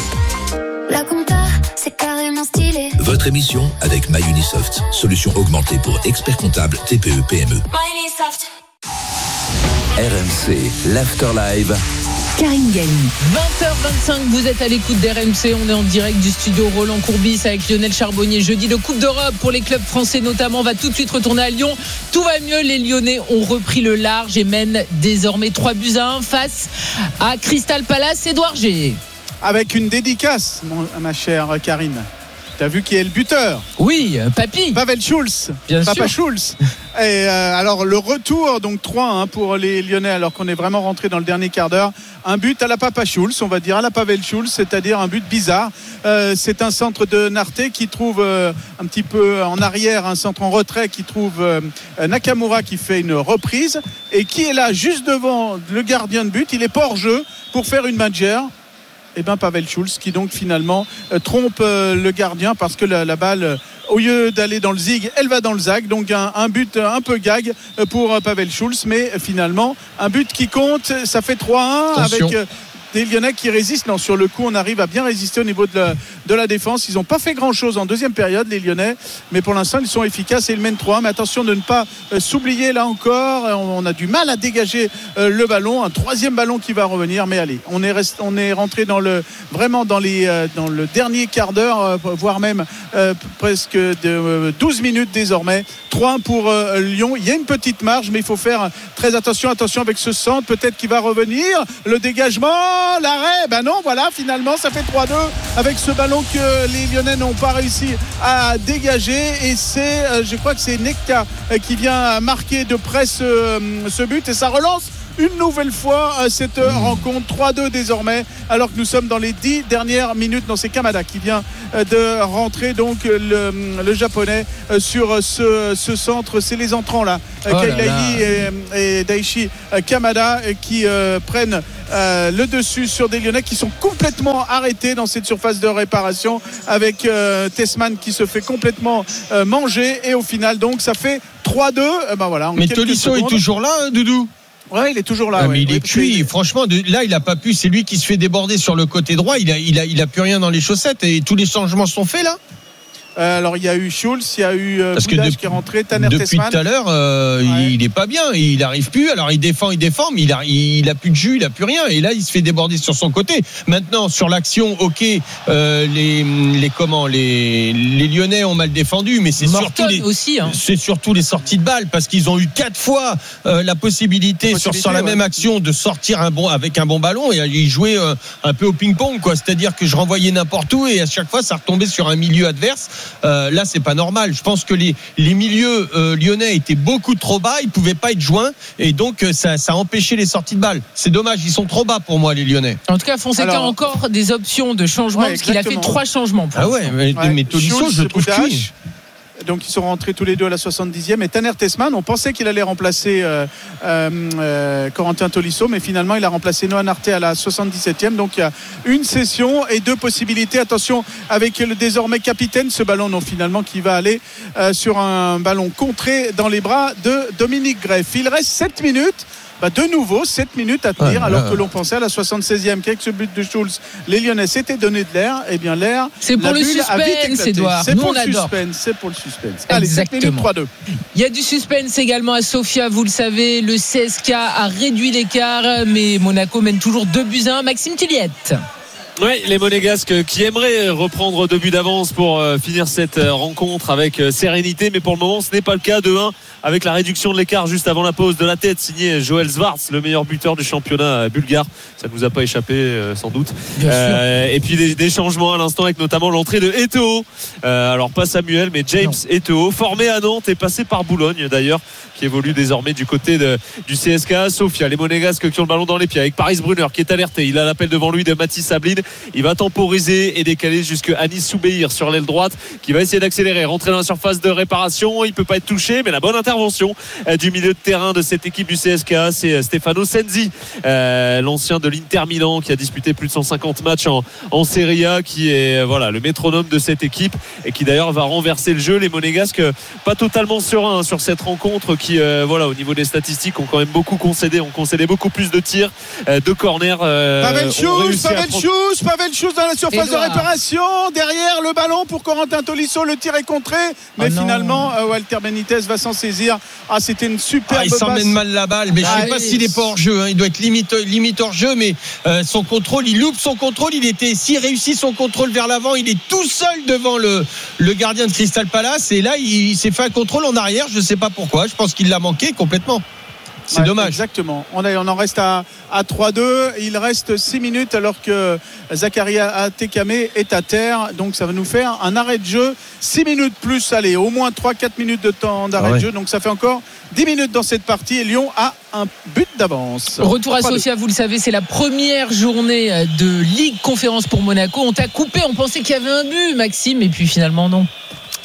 [SPEAKER 32] La compta, c'est carrément stylé.
[SPEAKER 1] Votre émission avec MyUnisoft, solution augmentée pour experts comptables T P E P M E.
[SPEAKER 32] MyUnisoft.
[SPEAKER 1] R M C, l'Afterlive.
[SPEAKER 22] Karine Galli. vingt heures vingt-cinq, vous êtes à l'écoute d'R M C. On est en direct du studio Roland Courbis avec Lionel Charbonnier. Jeudi de Coupe d'Europe pour les clubs français notamment. On va tout de suite retourner à Lyon. Tout va mieux. Les Lyonnais ont repris le large et mènent désormais trois buts à un face à Crystal Palace. Édouard G.
[SPEAKER 23] Avec une dédicace, mon, ma chère Karine. T'as vu qui est le buteur?
[SPEAKER 22] Oui, papy.
[SPEAKER 23] Pavel Schulz.
[SPEAKER 22] Bien
[SPEAKER 23] Papa
[SPEAKER 22] sûr.
[SPEAKER 23] Schulz. Et euh, alors le retour, donc trois un pour les Lyonnais, alors qu'on est vraiment rentré dans le dernier quart d'heure. Un but à la Papa Schulz, on va dire, à la Pavel Schulz, c'est-à-dire un but bizarre. Euh, c'est un centre de Narté qui trouve euh, un petit peu en arrière, un centre en retrait qui trouve euh, Nakamura qui fait une reprise et qui est là juste devant le gardien de but. Il est pas hors jeu pour faire une main de gère. eh ben Pavel Schulz qui donc finalement euh, trompe euh, le gardien parce que la, la balle euh, au lieu d'aller dans le zig, elle va dans le zag. Donc un, un but un peu gag pour euh, Pavel Schulz, mais euh, finalement un but qui compte. Ça fait trois un avec euh, des Lyonnais qui résistent. Non, sur le coup, on arrive à bien résister au niveau de la, de la défense. Ils n'ont pas fait grand-chose en deuxième période, les Lyonnais, mais pour l'instant, ils sont efficaces et ils mènent trois un. Mais attention de ne pas euh, s'oublier là encore. On, on a du mal à dégager euh, le ballon. Un troisième ballon qui va revenir. Mais allez, on est, rest, on est rentré dans le, vraiment dans, les, euh, dans le dernier quart d'heure, euh, voire même euh, presque de euh, douze minutes désormais. trois un pour euh, Lyon. Il y a une petite marge, mais il faut faire très attention. Attention avec ce centre, peut-être qu'il va revenir. Le dégagement. L'arrêt, ben non, voilà, finalement ça fait trois deux avec ce ballon que les Lyonnais n'ont pas réussi à dégager et c'est, euh, je crois que c'est Nekta euh, qui vient marquer de près ce, ce but et ça relance une nouvelle fois euh, cette euh, rencontre trois deux désormais alors que nous sommes dans les dix dernières minutes. Non, c'est Kamada qui vient euh, de rentrer donc le, le japonais euh, sur ce, ce centre. C'est les entrants là, euh, oh Kailai et, et Daichi euh, Kamada euh, qui euh, prennent Euh, le dessus sur des Lyonnais qui sont complètement arrêtés dans cette surface de réparation avec euh, Tessman qui se fait complètement euh, manger et au final donc ça fait trois deux. Euh, ben voilà,
[SPEAKER 2] mais Tolisso est toujours là, hein, Doudou?
[SPEAKER 23] Ouais, il est toujours là.
[SPEAKER 2] Ah,
[SPEAKER 23] ouais.
[SPEAKER 2] mais il
[SPEAKER 23] oui,
[SPEAKER 2] est cuit. Il... Franchement, de... là, il a pas pu. C'est lui qui se fait déborder sur le côté droit. Il a, il a, il a plus rien dans les chaussettes et tous les changements sont faits là.
[SPEAKER 23] Euh, alors il y a eu Schulz, il y a eu euh, Boudage de, qui est rentré, Tanner
[SPEAKER 2] depuis
[SPEAKER 23] Tessman.
[SPEAKER 2] Depuis tout à l'heure, euh, ouais. il, il est pas bien, il n'arrive plus. Alors il défend, il défend, mais il a, il a plus de jus, il a plus rien. Et là, il se fait déborder sur son côté. Maintenant, sur l'action, ok, euh, les, les comment, les, les Lyonnais ont mal défendu, mais c'est
[SPEAKER 22] Morton
[SPEAKER 2] surtout les,
[SPEAKER 22] aussi, hein.
[SPEAKER 2] c'est surtout les sorties de balles parce qu'ils ont eu quatre fois euh, la possibilité, la possibilité sur, sur la ouais. même action de sortir un bon avec un bon ballon et ils jouaient euh, un peu au ping-pong, quoi. C'est-à-dire que je renvoyais n'importe où et à chaque fois, ça retombait sur un milieu adverse. Euh, là, c'est pas normal. Je pense que les, les milieux euh, lyonnais étaient beaucoup trop bas, ils pouvaient pas être joints et donc euh, ça, ça a empêché les sorties de balles. C'est dommage, ils sont trop bas pour moi les Lyonnais.
[SPEAKER 22] En tout cas, Fonseca a encore des options de changement ouais, parce qu'il a fait trois changements.
[SPEAKER 2] Ah ouais, mais, ouais. mais Tolisso, je le trouve cuit.
[SPEAKER 23] Donc ils sont rentrés tous les deux à la soixante-dixième et Tanner Tessman, on pensait qu'il allait remplacer euh, euh, Corentin Tolisso, mais finalement il a remplacé Noah Narté à la soixante-dix-septième. Donc il y a une session et deux possibilités. Attention avec le désormais capitaine, ce ballon non finalement qui va aller euh, sur un ballon contré dans les bras de Dominique Greff. Il reste sept minutes. Bah de nouveau sept minutes à tenir ouais, alors ouais. que l'on pensait à la soixante-seizième qu'avec ce but de Schulz les Lyonnais s'étaient donné de l'air. Et eh bien l'air
[SPEAKER 22] c'est pour le suspense, Edouard.
[SPEAKER 23] C'est
[SPEAKER 22] Nous,
[SPEAKER 23] pour
[SPEAKER 22] on
[SPEAKER 23] le
[SPEAKER 22] adore.
[SPEAKER 23] suspense c'est pour le suspense. Allez, sept minutes trois deux.
[SPEAKER 22] Il y a du suspense également à Sofia, vous le savez. Le C S K a réduit l'écart mais Monaco mène toujours deux buts à un. Maxime Tilliette.
[SPEAKER 3] Oui, les Monégasques qui aimeraient reprendre deux buts d'avance pour euh, finir cette euh, rencontre avec euh, sérénité, mais pour le moment ce n'est pas le cas. Deux un avec la réduction de l'écart juste avant la pause de la tête, signé Joël Zvarts, le meilleur buteur du championnat bulgare. Ça ne nous a pas échappé euh, sans doute. Euh, et puis des, des changements à l'instant avec notamment l'entrée de Eto'o. Euh, alors pas Samuel mais James Eto'o, formé à Nantes et passé par Boulogne d'ailleurs, qui évolue désormais du côté de, du C S K. Sofia, les Monégasques qui ont le ballon dans les pieds avec Paris Brunner qui est alerté. Il a l'appel devant lui de Mathis Sablin. Il va temporiser et décaler jusqu'à Anis Soubeir sur l'aile droite qui va essayer d'accélérer, rentrer dans la surface de réparation. Il peut pas être touché, mais la bonne intervention du milieu de terrain de cette équipe du C S K, c'est Stefano Sensi, euh, l'ancien de l'Inter Milan qui a disputé plus de cent cinquante matchs en, en Serie A, qui est voilà le métronome de cette équipe et qui d'ailleurs va renverser le jeu. Les Monégasques pas totalement sereins hein, sur cette rencontre qui euh, voilà au niveau des statistiques ont quand même beaucoup concédé, ont concédé beaucoup plus de tirs, euh, de corners. Euh,
[SPEAKER 23] Pavel Schulz, Pavel Schulz, Pavel Schulz dans la surface Edouard. de réparation, derrière le ballon pour Corentin Tolisso, le tir est contré, mais oh finalement euh, Walter Benitez va s'en saisir. Ah, c'était une superbe
[SPEAKER 2] ah, il s'emmène mal la balle, mais ah, je ne sais pas
[SPEAKER 23] et...
[SPEAKER 2] s'il est pas hors jeu, hein. Il doit être limite, limite hors jeu, mais euh, son contrôle, il loupe son contrôle, il était, s'il réussit son contrôle vers l'avant, il est tout seul devant le, le gardien de Crystal Palace, et là il, il s'est fait un contrôle en arrière, je ne sais pas pourquoi, je pense qu'il l'a manqué complètement. C'est ouais, dommage.
[SPEAKER 23] Exactement. On, a, on en reste à, à trois deux. Il reste six minutes alors que Zakaria Atekame est à terre. Donc ça va nous faire un arrêt de jeu. six minutes plus, allez, au moins trois quatre minutes de temps d'arrêt ah ouais. de jeu. Donc ça fait encore dix minutes dans cette partie. Et Lyon a un but d'avance.
[SPEAKER 22] Retour à Sofia, vous le savez, c'est la première journée de Ligue Conférence pour Monaco. On t'a coupé, on pensait qu'il y avait un but, Maxime, et puis finalement non.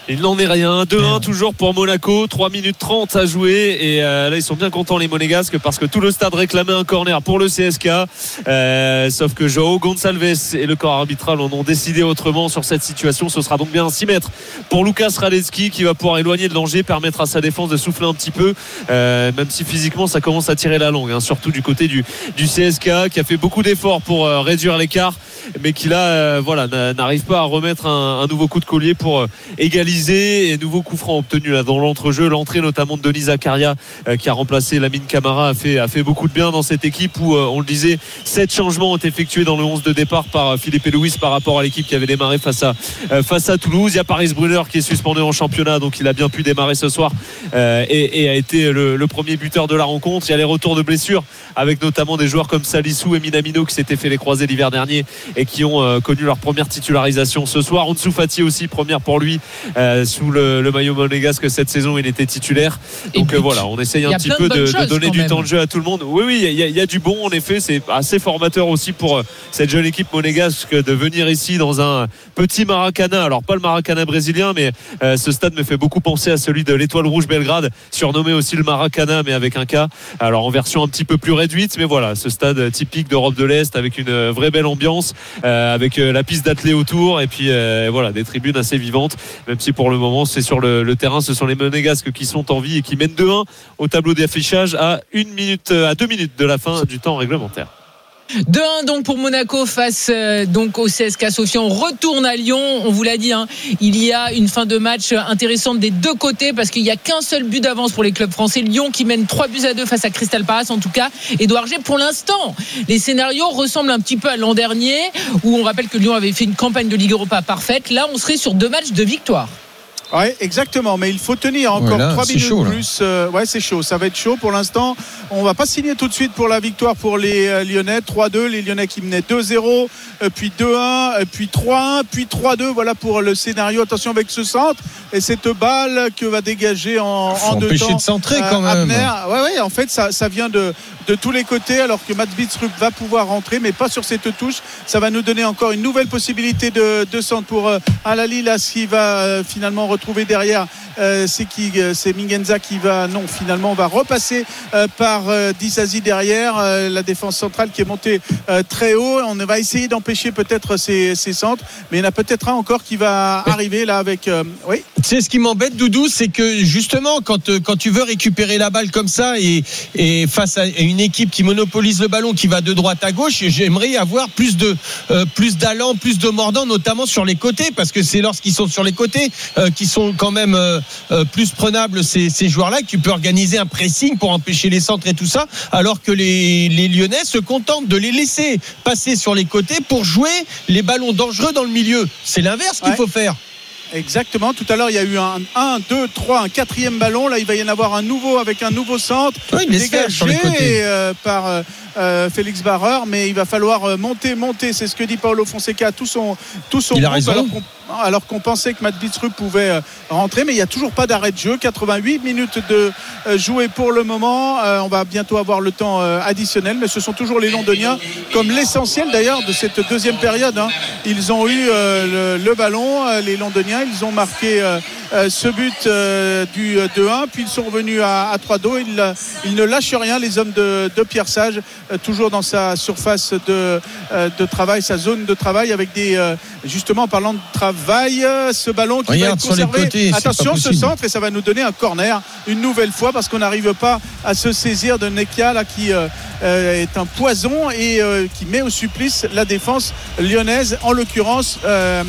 [SPEAKER 3] Il n'en est rien. deux un toujours pour Monaco. trois minutes trente à jouer. Et euh, là, ils sont bien contents, les Monégasques, parce que tout le stade réclamait un corner pour le C S K. Euh, sauf que Joao Gonçalves et le corps arbitral en ont décidé autrement sur cette situation. Ce sera donc bien six mètres pour Lucas Radetzky, qui va pouvoir éloigner le danger, permettre à sa défense de souffler un petit peu. Euh, même si physiquement, ça commence à tirer la langue. Hein, surtout du côté du, du C S K, qui a fait beaucoup d'efforts pour euh, réduire l'écart, mais qui là, euh, voilà, n'arrive pas à remettre un, un nouveau coup de collier pour euh, égaliser. Et nouveau coup franc obtenu là dans l'entrejeu, l'entrée notamment de Denis Zakaria euh, qui a remplacé Lamine Camara a fait, a fait beaucoup de bien dans cette équipe où euh, on le disait, sept changements ont été effectués dans le onze de départ par Philippe Louis par rapport à l'équipe qui avait démarré face à, euh, face à Toulouse. Il y a Paris Brunner qui est suspendu en championnat, donc il a bien pu démarrer ce soir euh, et, et a été le, le premier buteur de la rencontre. Il y a les retours de blessures avec notamment des joueurs comme Salissou et Minamino qui s'étaient fait les croisés l'hiver dernier et qui ont euh, connu leur première titularisation ce soir. Ansu Fati aussi, première pour lui euh, sous le, le maillot monégasque cette saison, il était titulaire. Donc euh, voilà, on essaye un petit peu de, de donner du même. temps de jeu à tout le monde. Oui, oui, il y, y a du bon en effet. C'est assez formateur aussi pour euh, cette jeune équipe monégasque de venir ici dans un petit Maracana. Alors pas le Maracana brésilien, mais euh, ce stade me fait beaucoup penser à celui de l'Étoile Rouge Belgrade, surnommé aussi le Maracana, mais avec un K. Alors en version un petit peu plus réduite, mais voilà, ce stade typique d'Europe de l'Est avec une vraie belle ambiance, euh, avec euh, la piste d'athlée autour et puis euh, voilà, des tribunes assez vivantes, même si pour le moment c'est sur le, le terrain, ce sont les Monégasques qui sont en vie et qui mènent deux un au tableau d'affichage à une minute, à deux minutes de la fin du temps réglementaire.
[SPEAKER 22] deux un donc pour Monaco face euh, donc au C S K Sofia. On retourne à Lyon, on vous l'a dit, hein, il y a une fin de match intéressante des deux côtés parce qu'il n'y a qu'un seul but d'avance pour les clubs français. Lyon qui mène trois buts à deux face à Crystal Palace en tout cas. Edouard G, pour l'instant les scénarios ressemblent un petit peu à l'an dernier où on rappelle que Lyon avait fait une campagne de Ligue Europa parfaite. Là on serait sur deux matchs de victoire.
[SPEAKER 23] Oui, exactement, mais il faut tenir encore ouais, trois minutes chaud, plus. Euh, ouais, c'est chaud, ça va être chaud pour l'instant. On va pas signer tout de suite pour la victoire pour les euh, Lyonnais. trois deux, les Lyonnais qui menaient deux zéro, euh, puis deux un, euh, puis trois un, puis trois deux. Voilà pour le scénario. Attention avec ce centre et cette balle que va dégager en, en deux temps.
[SPEAKER 2] Empêcher de centrer euh, quand même.
[SPEAKER 23] Ouais, ouais, en fait, ça, ça vient de, de tous les côtés, alors que Mats Bidstrup va pouvoir rentrer, mais pas sur cette touche. Ça va nous donner encore une nouvelle possibilité de, de centre pour euh, Alali, là, qui va euh, finalement retrouver derrière. Euh, c'est qui euh, c'est Mingenza qui va non finalement on va repasser euh, par euh, Disasi derrière euh, la défense centrale qui est montée euh, très haut. On va essayer d'empêcher peut-être ces, ces centres, mais il y en a peut-être un encore qui va arriver là avec euh, oui.
[SPEAKER 2] C'est ce qui m'embête, Doudou, c'est que justement quand quand tu veux récupérer la balle comme ça et et face à une équipe qui monopolise le ballon, qui va de droite à gauche, j'aimerais avoir plus de euh, plus d'allant, plus de mordant, notamment sur les côtés, parce que c'est lorsqu'ils sont sur les côtés euh, qui sont quand même euh, Euh, plus prenables ces, ces joueurs-là, que tu peux organiser un pressing pour empêcher les centres et tout ça, alors que les, les Lyonnais se contentent de les laisser passer sur les côtés pour jouer les ballons dangereux dans le milieu. C'est l'inverse qu'il ouais. faut faire.
[SPEAKER 23] Exactement, tout à l'heure il y a eu un un, deux, trois, un quatrième ballon, là il va y en avoir un nouveau avec un nouveau centre
[SPEAKER 2] oui, dégagé
[SPEAKER 23] euh, par euh, euh, Félix Barreur, mais il va falloir monter, monter, c'est ce que dit Paulo Fonseca, tout son, tout son
[SPEAKER 2] il a raison.
[SPEAKER 23] Alors qu'on, alors qu'on pensait que Mats Bidstrup pouvait rentrer, mais il n'y a toujours pas d'arrêt de jeu. quatre-vingt-huit minutes de jouer pour le moment. Euh, on va bientôt avoir le temps additionnel, mais ce sont toujours les Londoniens comme l'essentiel d'ailleurs de cette deuxième période, hein. Ils ont eu euh, le, le ballon, les Londoniens, ils ont marqué euh, ce but euh, du deux un, puis ils sont revenus à, à trois deux. Ils, ils ne lâchent rien, les hommes de, de Pierre Sage, euh, toujours dans sa surface de, euh, de travail, sa zone de travail, avec des euh, justement en parlant de travail, ce ballon qui
[SPEAKER 2] Regarde
[SPEAKER 23] va être conservé.
[SPEAKER 2] Côtés,
[SPEAKER 23] attention ce centre, et ça va nous donner un corner une nouvelle fois parce qu'on n'arrive pas à se saisir de Nekia là, qui euh, est un poison et euh, qui met au supplice la défense lyonnaise, en l'occurrence euh,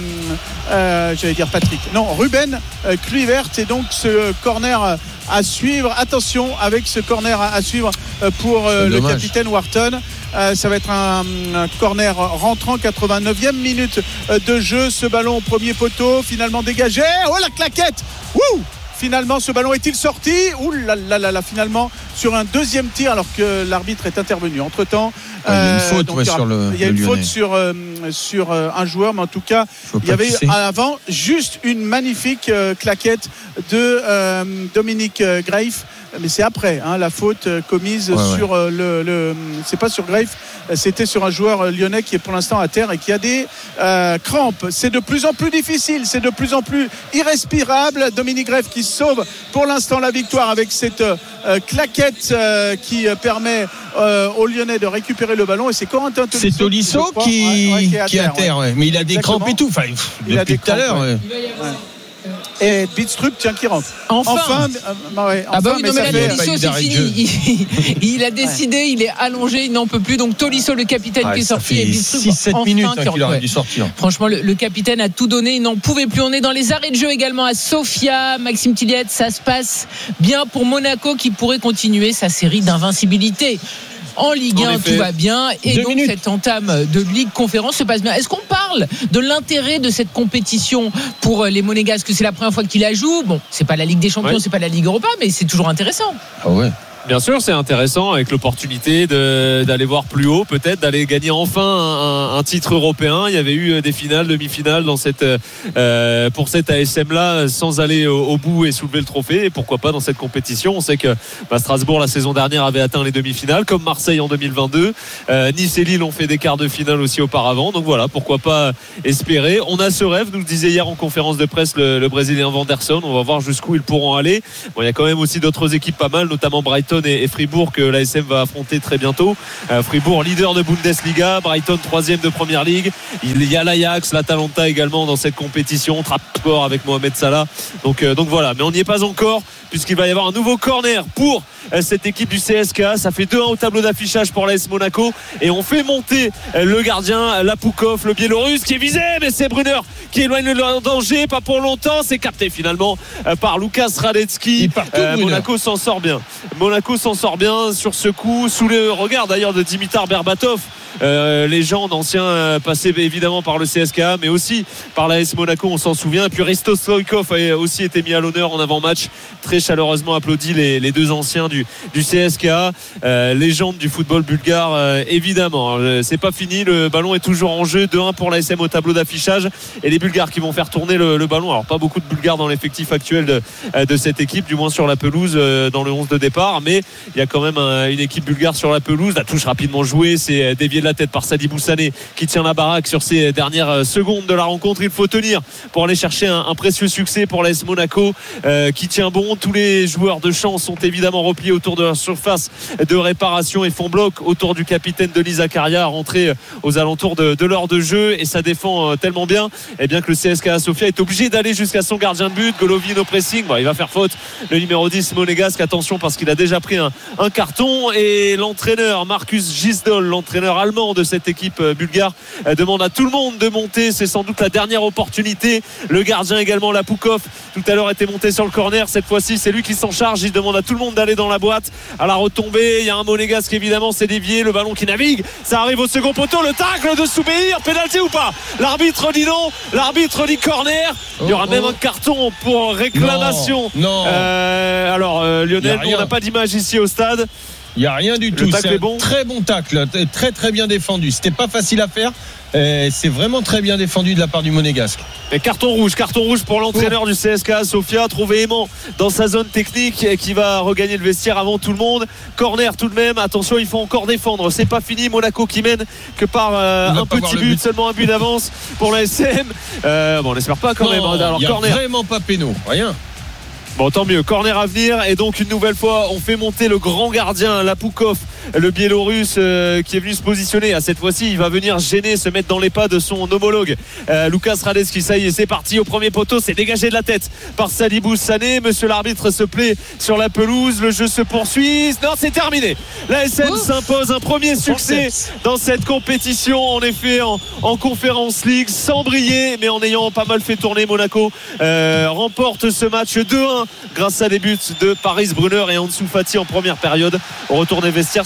[SPEAKER 23] euh, j'allais dire Patrick non Ruben euh, Kluivert. Et donc ce corner à suivre, attention avec ce corner à suivre pour euh, le capitaine Wharton. Euh, ça va être un, un corner rentrant, quatre-vingt-neuvième minute de jeu. Ce ballon au premier poteau, finalement dégagé. Oh la claquette! Wouh! Finalement, ce ballon est-il sorti? Ouh là là là là, finalement, sur un deuxième tir, alors que l'arbitre est intervenu. Entre-temps,
[SPEAKER 2] il y a une faute, euh, ouais, sur le
[SPEAKER 23] il y a une
[SPEAKER 2] le
[SPEAKER 23] faute sur, euh, sur euh, un joueur, mais en tout cas, il y avait avant juste une magnifique euh, claquette de euh, Dominique euh, Greif mais c'est après hein, la faute commise ouais, sur ouais. le, le c'est pas sur Greif, c'était sur un joueur lyonnais qui est pour l'instant à terre et qui a des euh, crampes. C'est de plus en plus difficile, c'est de plus en plus irrespirable. Dominique Greif qui sauve pour l'instant la victoire avec cette euh, claquette euh, qui permet euh, aux Lyonnais de récupérer le ballon, et c'est Corentin Tolisso.
[SPEAKER 2] C'est Tolisso qui, qui, ouais, ouais, qui est à qui terre, à terre ouais. Ouais. Mais il a des Exactement. crampes et tout. Enfin,
[SPEAKER 23] il
[SPEAKER 2] depuis tout à l'heure.
[SPEAKER 23] Ouais. Ouais. Et Bidstrup tiens qui rentre.
[SPEAKER 22] Enfin,
[SPEAKER 23] enfin, euh, ouais, enfin
[SPEAKER 22] ah bah oui,
[SPEAKER 23] mais
[SPEAKER 22] non, mais
[SPEAKER 23] ça
[SPEAKER 22] la
[SPEAKER 23] fait...
[SPEAKER 22] Tolisso c'est fini. Il, il a décidé, ouais. il est allongé, il n'en peut plus. Donc Tolisso, le capitaine
[SPEAKER 2] ouais,
[SPEAKER 22] qui est sorti, et Bidstrup
[SPEAKER 2] six sept
[SPEAKER 22] enfin,
[SPEAKER 2] minutes hein,
[SPEAKER 22] qui
[SPEAKER 2] qu'il aurait dû sortir.
[SPEAKER 22] Franchement, le, le capitaine a tout donné, il n'en pouvait plus. On est dans les arrêts de jeu également à Sofia. Maxime Tilliette, ça se passe bien pour Monaco qui pourrait continuer sa série d'invincibilité. En Ligue un, tout va bien. Et Deux donc, minutes. cette entame de Ligue Conférence se passe bien. Est-ce qu'on parle de l'intérêt de cette compétition pour les Monégasques? C'est la première fois qu'ils la jouent. Bon, c'est pas la Ligue des Champions, ouais. c'est pas la Ligue Europa, mais c'est toujours intéressant.
[SPEAKER 2] Ah ouais.
[SPEAKER 3] Bien sûr, c'est intéressant avec l'opportunité de, d'aller voir plus haut, peut-être d'aller gagner enfin un, un titre européen. Il y avait eu des finales, demi-finales dans cette, euh, pour cette A S M-là, sans aller au, au bout et soulever le trophée. Et pourquoi pas dans cette compétition? On sait que bah, Strasbourg la saison dernière avait atteint les demi-finales, comme Marseille en deux mille vingt-deux. Euh, Nice et Lille ont fait des quarts de finale aussi auparavant. Donc voilà, pourquoi pas espérer. On a ce rêve, nous le disait hier en conférence de presse le, le Brésilien Vanderson. On va voir jusqu'où ils pourront aller. Bon, il y a quand même aussi d'autres équipes pas mal, notamment Brighton et Fribourg que l'A S M va affronter très bientôt. euh, Fribourg leader de Bundesliga, Brighton troisième de Première Ligue. Il y a l'Ajax, l'Atalanta également dans cette compétition, Trabzonspor avec Mohamed Salah. Donc, euh, donc voilà, mais on n'y est pas encore puisqu'il va y avoir un nouveau corner pour euh, cette équipe du C S K A. Ça fait deux un au tableau d'affichage pour l'A S Monaco et on fait monter euh, le gardien Lapoukov, le Biélorusse qui est visé, mais c'est Brunner qui éloigne le danger, pas pour longtemps. C'est capté finalement euh, par Lukas Radecki. euh, Monaco s'en sort bien. Monaco s'en sort bien sur ce coup, sous le regard d'ailleurs de Dimitar Berbatov, euh, légende, ancien euh, passé évidemment par le C S K A mais aussi par l'A S Monaco, on s'en souvient. Et puis Risto Stoïkov a aussi été mis à l'honneur en avant-match, très chaleureusement applaudi les, les deux anciens du, du C S K A, euh, légende du football bulgare euh, évidemment. Euh, c'est pas fini, le ballon est toujours en jeu, deux un pour l'A S M au tableau d'affichage et les Bulgares qui vont faire tourner le, le ballon. Alors pas beaucoup de Bulgares dans l'effectif actuel de, de cette équipe, du moins sur la pelouse euh, dans le onze de départ, mais il y a quand même un, une équipe bulgare sur la pelouse. La touche rapidement jouée, c'est dévié de la tête par Sadibou Sané qui tient la baraque sur ces dernières secondes de la rencontre. Il faut tenir pour aller chercher un, un précieux succès pour l'A S Monaco euh, qui tient bon. Tous les joueurs de champ sont évidemment repliés autour de leur surface de réparation et font bloc autour du capitaine Denis Zakaria, rentré aux alentours de, de l'heure de jeu, et ça défend tellement bien, et bien que le C S K A Sofia est obligé d'aller jusqu'à son gardien de but. Golovin au pressing, bon, il va faire faute le numéro dix monégasque, attention parce qu'il a déjà pris un, un carton, et l'entraîneur Marcus Gisdol, l'entraîneur allemand de cette équipe bulgare, demande à tout le monde de monter. C'est sans doute la dernière opportunité. Le gardien également, Lapoukov, tout à l'heure était monté sur le corner, cette fois-ci c'est lui qui s'en charge. Il demande à tout le monde d'aller dans la boîte. À la retombée, il y a un monégasque évidemment, c'est dévié, le ballon qui navigue, ça arrive au second poteau, le tacle de Soubéir, pénalty ou pas? L'arbitre dit non, l'arbitre dit corner. Il y aura oh, même oh. un carton pour réclamation.
[SPEAKER 2] Non, non.
[SPEAKER 3] Euh, alors euh, Lionel, on n'a pas d'image ici au stade.
[SPEAKER 2] Il n'y a rien du tout. C'est un
[SPEAKER 3] bon.
[SPEAKER 2] très bon tacle, très très bien défendu. C'était pas facile à faire. Et c'est vraiment très bien défendu de la part du Monégasque.
[SPEAKER 3] Et carton rouge, carton rouge pour l'entraîneur oh. du C S K A Sofia, trouvé aimant dans sa zone technique et qui va regagner le vestiaire avant tout le monde. Corner tout de même, attention, il faut encore défendre, c'est pas fini. Monaco qui mène que par euh, un petit but, seulement un but d'avance pour la S M. Euh, bon, on n'espère pas quand
[SPEAKER 2] non,
[SPEAKER 3] même. Alors,
[SPEAKER 2] il y a
[SPEAKER 3] corner.
[SPEAKER 2] Vraiment pas péno, rien.
[SPEAKER 3] Bon, tant mieux, corner à venir, et donc une nouvelle fois on fait monter le grand gardien Lapoukov, le Biélorusse euh, qui est venu se positionner. À cette fois-ci il va venir gêner, se mettre dans les pas de son homologue euh, Lukas Radecki. Ça y est, c'est parti au premier poteau, c'est dégagé de la tête par Sadibou Sané. Monsieur l'arbitre se plaît sur la pelouse, le jeu se poursuit. Non, c'est terminé. La S M s'impose, un premier succès dans cette compétition, en effet en, en Conference League, sans briller mais en ayant pas mal fait tourner. Monaco euh, remporte ce match deux un grâce à des buts de Paris Brunner et Ansu Fati en première période. Au retour des vestiaires,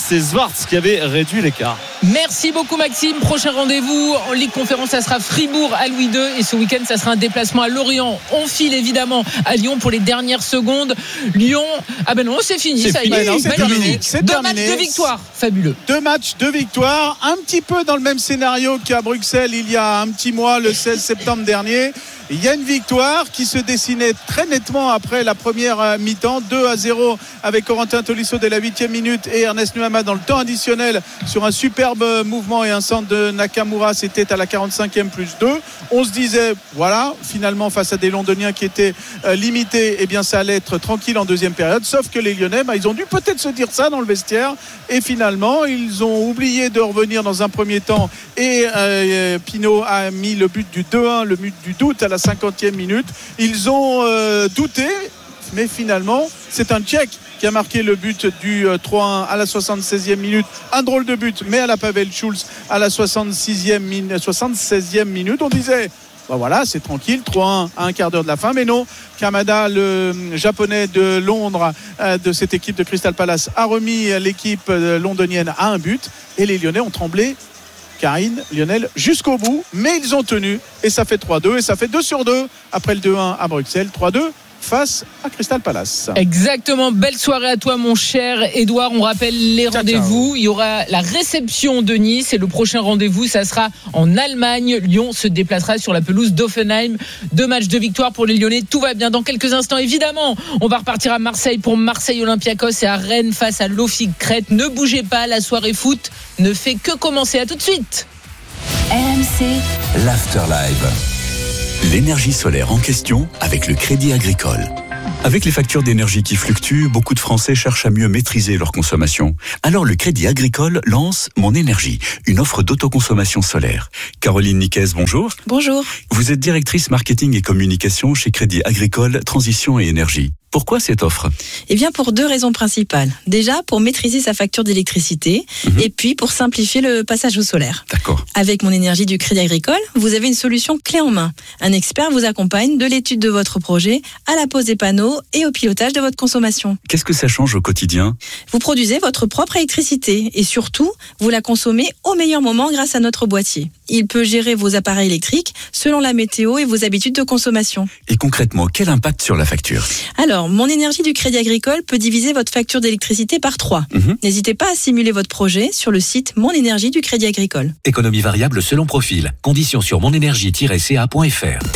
[SPEAKER 3] c'est Schwartz qui avait réduit l'écart.
[SPEAKER 22] Merci beaucoup Maxime. Prochain rendez-vous en Ligue Conférence, ça sera Fribourg à Louis deux et ce week-end ça sera un déplacement à Lorient. On file évidemment à Lyon pour les dernières secondes. Lyon, ah ben non c'est fini,
[SPEAKER 23] c'est
[SPEAKER 22] ça
[SPEAKER 23] fini,
[SPEAKER 22] y est,
[SPEAKER 23] non, c'est terminé. C'est
[SPEAKER 22] deux
[SPEAKER 23] terminé.
[SPEAKER 22] matchs de victoire, fabuleux.
[SPEAKER 23] Deux matchs de victoire, un petit peu dans le même scénario qu'à Bruxelles il y a un petit mois, le seize septembre dernier. Il y a une victoire qui se dessinait très nettement après la première mi-temps, deux à zéro avec Corentin Tolisso dès la huitième minute et Ernest Nuama dans le temps additionnel sur un superbe mouvement et un centre de Nakamura. C'était à la quarante-cinquième plus deux. On se disait, voilà, finalement face à des Londoniens qui étaient euh, limités, eh bien ça allait être tranquille en deuxième période. Sauf que les Lyonnais, bah, ils ont dû peut-être se dire ça dans le vestiaire et finalement ils ont oublié de revenir dans un premier temps et euh, Pinot a mis le but du deux un, le but du doute à la cinquantième minute. Ils ont euh, douté, mais finalement c'est un Tchèque qui a marqué le but du euh, trois un à la soixante-seizième minute. Un drôle de but, mais à la Pavel Schulz à la soixante-sixième min- soixante-seizième minute. On disait ben voilà, c'est tranquille, trois un à un quart d'heure de la fin, mais non, Kamada, le japonais de Londres euh, de cette équipe de Crystal Palace, a remis l'équipe euh, londonienne à un but et les Lyonnais ont tremblé, Karine, Lionel, jusqu'au bout, mais ils ont tenu et ça fait trois deux et ça fait deux sur deux après le deux un à Bruxelles, trois deux face à Crystal Palace.
[SPEAKER 22] Exactement, belle soirée à toi mon cher Edouard. On rappelle les ciao, rendez-vous, ciao. Il y aura la réception de Nice et le prochain rendez-vous ça sera en Allemagne. Lyon se déplacera sur la pelouse d'Offenheim. Deux matchs de victoire pour les Lyonnais, tout va bien. Dans quelques instants évidemment on va repartir à Marseille pour Marseille Olympiakos et à Rennes face à l'Offic Crète. Ne bougez pas, la soirée foot ne fait que commencer. À tout de suite.
[SPEAKER 31] R M C l'Afterlife. L'énergie solaire en question avec le Crédit Agricole. Avec les factures d'énergie qui fluctuent, beaucoup de Français cherchent à mieux maîtriser leur consommation. Alors le Crédit Agricole lance Mon Énergie, une offre d'autoconsommation solaire. Caroline Niquez, bonjour.
[SPEAKER 5] Bonjour.
[SPEAKER 31] Vous êtes directrice marketing et communication chez Crédit Agricole Transition et Énergie. Pourquoi cette offre ?
[SPEAKER 5] Eh bien, pour deux raisons principales. Déjà, pour maîtriser sa facture d'électricité mmh. et puis pour simplifier le passage au solaire.
[SPEAKER 31] D'accord.
[SPEAKER 5] Avec Mon Énergie du Crédit Agricole, vous avez une solution clé en main. Un expert vous accompagne de l'étude de votre projet à la pose des panneaux et au pilotage de votre consommation.
[SPEAKER 31] Qu'est-ce que ça change au quotidien ?
[SPEAKER 5] Vous produisez votre propre électricité et surtout, vous la consommez au meilleur moment grâce à notre boîtier. Il peut gérer vos appareils électriques selon la météo et vos habitudes de consommation.
[SPEAKER 31] Et concrètement, quel impact sur la facture ?
[SPEAKER 5] Alors, Mon Énergie du Crédit Agricole peut diviser votre facture d'électricité par trois. Mmh. N'hésitez pas à simuler votre projet sur le site Mon Énergie du Crédit Agricole.
[SPEAKER 6] Économie variable selon profil. Conditions sur monénergie tiret c a point f r.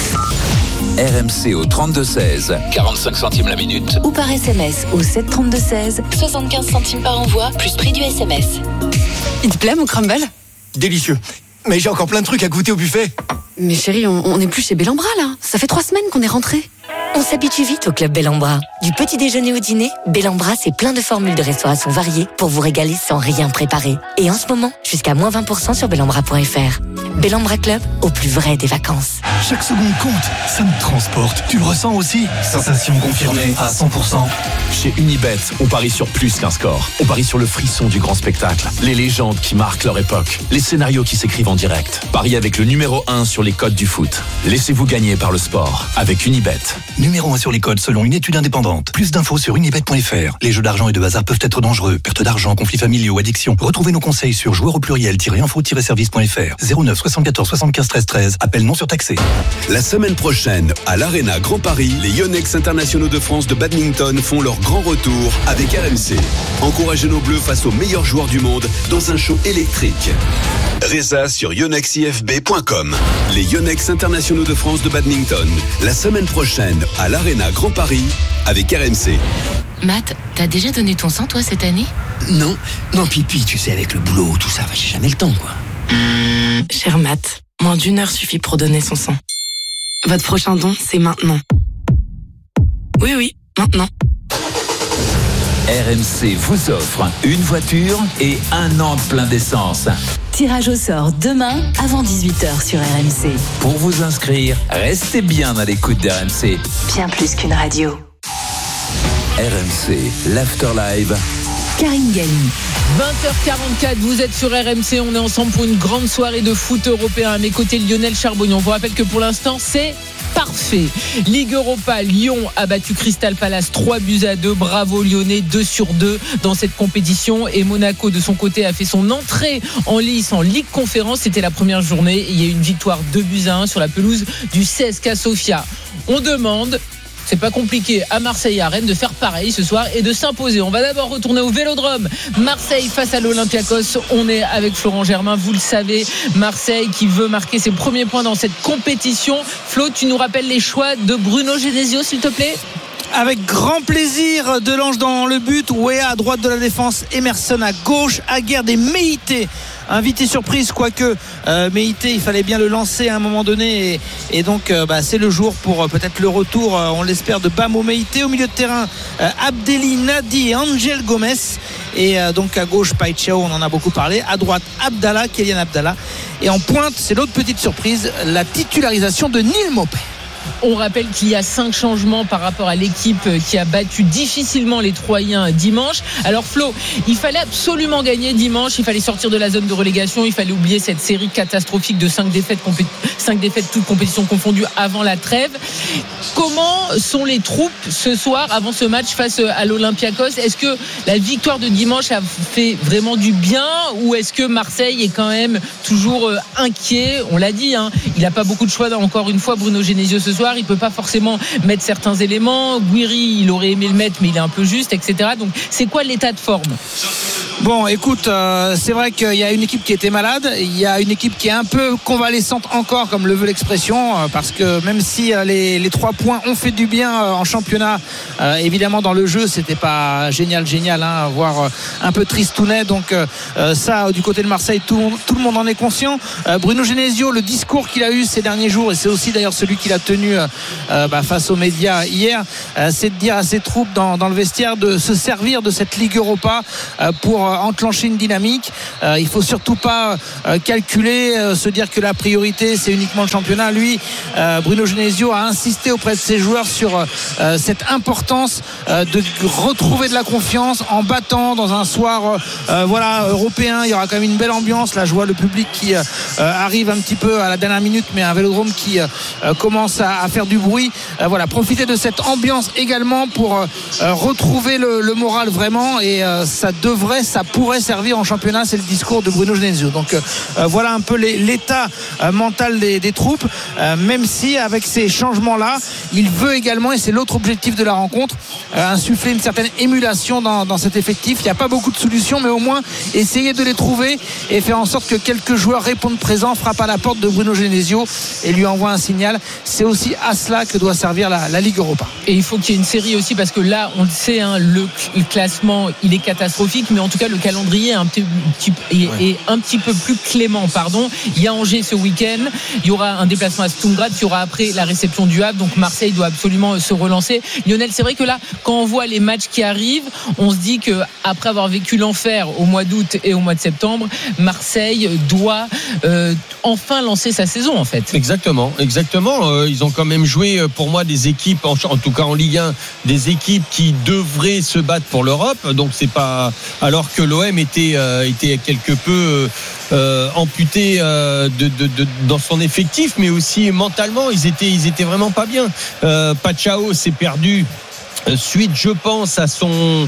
[SPEAKER 31] R M C au trente-deux seize, quarante-cinq centimes la minute.
[SPEAKER 28] Ou par S M S au sept trente-deux seize, soixante-quinze centimes par envoi, plus prix du S M S.
[SPEAKER 29] Il te plaît mon crumble ?
[SPEAKER 7] Délicieux. Mais j'ai encore plein de trucs à goûter au buffet.
[SPEAKER 28] Mais chérie, on, on est plus chez Bellambra là. Ça fait trois semaines qu'on est rentrés. On s'habitue vite au club Bellambra. Du petit déjeuner au dîner, Bellambra c'est plein de formules de restauration variées pour vous régaler sans rien préparer. Et en ce moment, jusqu'à moins vingt pour cent sur bellambra point f r. Bellambra Club, au plus vrai des vacances.
[SPEAKER 7] Chaque seconde compte, ça me transporte. Tu le ressens aussi ? Sensation confirmée à cent pour cent.
[SPEAKER 4] Chez Unibet, on parie sur plus qu'un score. On parie sur le frisson du grand spectacle, les légendes qui marquent leur époque, les scénarios qui s'écrivent en direct. Pariez avec le numéro un sur les codes du foot. Laissez-vous gagner par le sport avec Unibet.
[SPEAKER 17] Numéro un sur les codes selon une étude indépendante. Plus d'infos sur unibet point f r. Les jeux d'argent et de hasard peuvent être dangereux. Perte d'argent, conflits familiaux, addiction. Retrouvez nos conseils sur joueurs au pluriel-info-service point f r. zéro neuf soixante-quatorze soixante-quinze treize treize. Appel non surtaxé.
[SPEAKER 1] La semaine prochaine, à l'Arena Grand Paris, les Yonex internationaux de France de badminton font leur grand retour avec R M C. Encouragez nos bleus face aux meilleurs joueurs du monde dans un show électrique. Résa sur yonex i f b point com. Les Yonex internationaux de France de badminton, la semaine prochaine à l'Arena Grand Paris avec R M C.
[SPEAKER 28] Matt, t'as déjà donné ton sang toi cette année ?
[SPEAKER 12] Non, non pipi, tu sais, avec le boulot, tout ça, j'ai jamais le temps quoi.
[SPEAKER 29] Cher Matt, moins d'une heure suffit pour donner son sang. Votre prochain don, c'est maintenant. Oui, oui, maintenant.
[SPEAKER 31] R M C vous offre une voiture et un an de plein d'essence.
[SPEAKER 28] Tirage au sort demain avant dix-huit heures sur R M C.
[SPEAKER 31] Pour vous inscrire, restez bien à l'écoute d'R M C.
[SPEAKER 28] Bien plus qu'une radio.
[SPEAKER 31] R M C, l'Afterlife.
[SPEAKER 28] Karine Galli.
[SPEAKER 22] vingt heures quarante-quatre, vous êtes sur R M C, on est ensemble pour une grande soirée de foot européen. À mes côtés, Lionel Charbonnier. On vous rappelle que pour l'instant, c'est parfait. Ligue Europa, Lyon a battu Crystal Palace trois buts à deux. Bravo Lyonnais, deux sur deux dans cette compétition. Et Monaco, de son côté, a fait son entrée en lice en Ligue Conférence. C'était la première journée. Et il y a eu une victoire deux buts à un sur la pelouse du C S K A Sofia. On demande... C'est pas compliqué à Marseille et à Rennes de faire pareil ce soir et de s'imposer. On va d'abord retourner au Vélodrome. Marseille face à l'Olympiakos. On est avec Florent Germain, vous le savez. Marseille qui veut marquer ses premiers points dans cette compétition. Flo, tu nous rappelles les choix de Bruno Genesio, s'il te plaît ?
[SPEAKER 8] Avec grand plaisir, Delange dans le but, Wea à droite de la défense, Emerson à gauche, Aguerd et Meïté. Invité surprise, quoique euh, Meïté, il fallait bien le lancer à un moment donné et, et donc euh, bah, c'est le jour pour euh, peut-être le retour, euh, on l'espère, de Bamo Meïté. Au milieu de terrain, euh, Abdelli, Nadi et Angel Gomez. Et euh, donc à gauche, Païchao, on en a beaucoup parlé. À droite, Abdallah, Kylian Abdallah. Et en pointe, c'est l'autre petite surprise, la titularisation de Neil Maupay.
[SPEAKER 22] On rappelle qu'il y a cinq changements par rapport à l'équipe qui a battu difficilement les Troyens dimanche. Alors Flo, il fallait absolument gagner dimanche, il fallait sortir de la zone de relégation, il fallait oublier cette série catastrophique de cinq défaites, compé- cinq défaites toutes compétitions confondues avant la trêve. Comment sont les troupes ce soir avant ce match face à l'Olympiakos ? Est-ce que la victoire de dimanche a fait vraiment du bien ou est-ce que Marseille est quand même toujours inquiet ? On l'a dit, hein, il n'a pas beaucoup de choix encore une fois, Bruno Genesio ce soir. Il ne peut pas forcément mettre certains éléments. Guiri, il aurait aimé le mettre, mais il est un peu juste, et cetera. Donc, c'est quoi l'état de forme ?
[SPEAKER 8] Bon, écoute, euh, c'est vrai qu'il y a une équipe qui était malade. Il y a une équipe qui est un peu convalescente encore, comme le veut l'expression, euh, parce que même si euh, les, les trois points ont fait du bien euh, en championnat, euh, évidemment dans le jeu, c'était pas génial, génial, hein, voire euh, un peu tristounet. Donc euh, ça, du côté de Marseille, tout, tout le monde en est conscient. Euh, Bruno Genesio, le discours qu'il a eu ces derniers jours, et c'est aussi d'ailleurs celui qu'il a tenu euh, bah, face aux médias hier, euh, c'est de dire à ses troupes dans, dans le vestiaire de se servir de cette Ligue Europa euh, pour euh, enclencher une dynamique. Euh, il faut surtout pas euh, calculer, euh, se dire que la priorité c'est uniquement le championnat. Lui, euh, Bruno Genesio a insisté auprès de ses joueurs sur euh, cette importance euh, de retrouver de la confiance en battant dans un soir euh, voilà, européen. Il y aura quand même une belle ambiance. Là, je vois le public qui euh, arrive un petit peu à la dernière minute, mais un Vélodrome qui euh, commence à, à faire du bruit. Euh, voilà, profiter de cette ambiance également pour euh, retrouver le, le moral vraiment, et euh, ça devrait, ça pourrait servir en championnat. C'est le discours de Bruno Genesio. Donc euh, voilà un peu les, l'état euh, mental des, des troupes, euh, même si avec ces changements là il veut également, et c'est l'autre objectif de la rencontre, euh, insuffler une certaine émulation dans, dans cet effectif. Il n'y a pas beaucoup de solutions, mais au moins essayer de les trouver et faire en sorte que quelques joueurs répondent présents, frappent à la porte de Bruno Genesio et lui envoient un signal. C'est aussi à cela que doit servir la, la Ligue Europa.
[SPEAKER 22] Et il faut qu'il y ait une série aussi, parce que là on le sait, hein, le, le classement il est catastrophique, mais en tout cas le calendrier est un petit, petit, est, ouais. est un petit peu plus clément, pardon. Il y a Angers ce week-end, il y aura un déplacement à Sturmgrat, il y aura après la réception du Havre, donc Marseille doit absolument se relancer. Lionel, c'est vrai que là quand on voit les matchs qui arrivent, on se dit qu'après avoir vécu l'enfer au mois d'août et au mois de septembre, Marseille doit euh, enfin lancer sa saison en fait.
[SPEAKER 2] Exactement, exactement. Euh, ils ont quand même joué pour moi des équipes, en, en tout cas en Ligue un, des équipes qui devraient se battre pour l'Europe. Donc c'est pas, alors que l'O M était euh, était quelque peu euh, amputé euh, de, de, de dans son effectif, mais aussi mentalement ils étaient ils étaient vraiment pas bien. Euh, Paçao s'est perdu suite, je pense, à son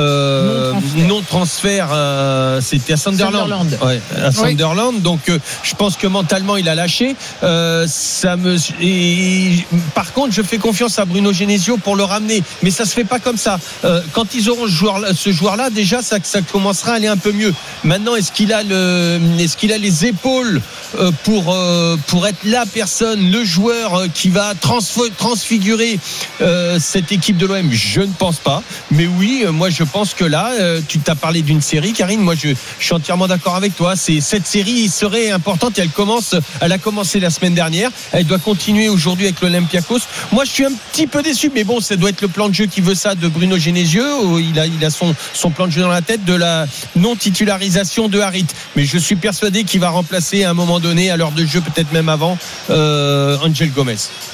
[SPEAKER 2] euh, non-transfert, euh, c'était à Sunderland,
[SPEAKER 22] Sunderland.
[SPEAKER 2] Ouais, à Sunderland.
[SPEAKER 22] Oui.
[SPEAKER 2] Donc, euh, je pense que mentalement, il a lâché. Euh, ça me. Et, par contre, je fais confiance à Bruno Genesio pour le ramener, mais ça se fait pas comme ça. Euh, quand ils auront ce joueur-là, ce joueur-là, déjà, ça, ça commencera à aller un peu mieux. Maintenant, est-ce qu'il a le, est-ce qu'il a les épaules euh, pour euh, pour être la personne, le joueur euh, qui va transf- transfigurer euh, cette équipe de l'O M? Je ne pense pas, mais oui, moi je pense que là, euh, tu t'as parlé d'une série, Karine. Moi, je, je suis entièrement d'accord avec toi. C'est cette série serait importante. Et elle commence, elle a commencé la semaine dernière. Elle doit continuer aujourd'hui avec l'Olympiakos. Moi, je suis un petit peu déçu, mais bon, ça doit être le plan de jeu qui veut ça de Bruno Genesio. Il a, il a son son plan de jeu dans la tête de la non titularisation de Harit. Mais je suis persuadé qu'il va remplacer à un moment donné, à l'heure de jeu, peut-être même avant, euh, Angel Gomez.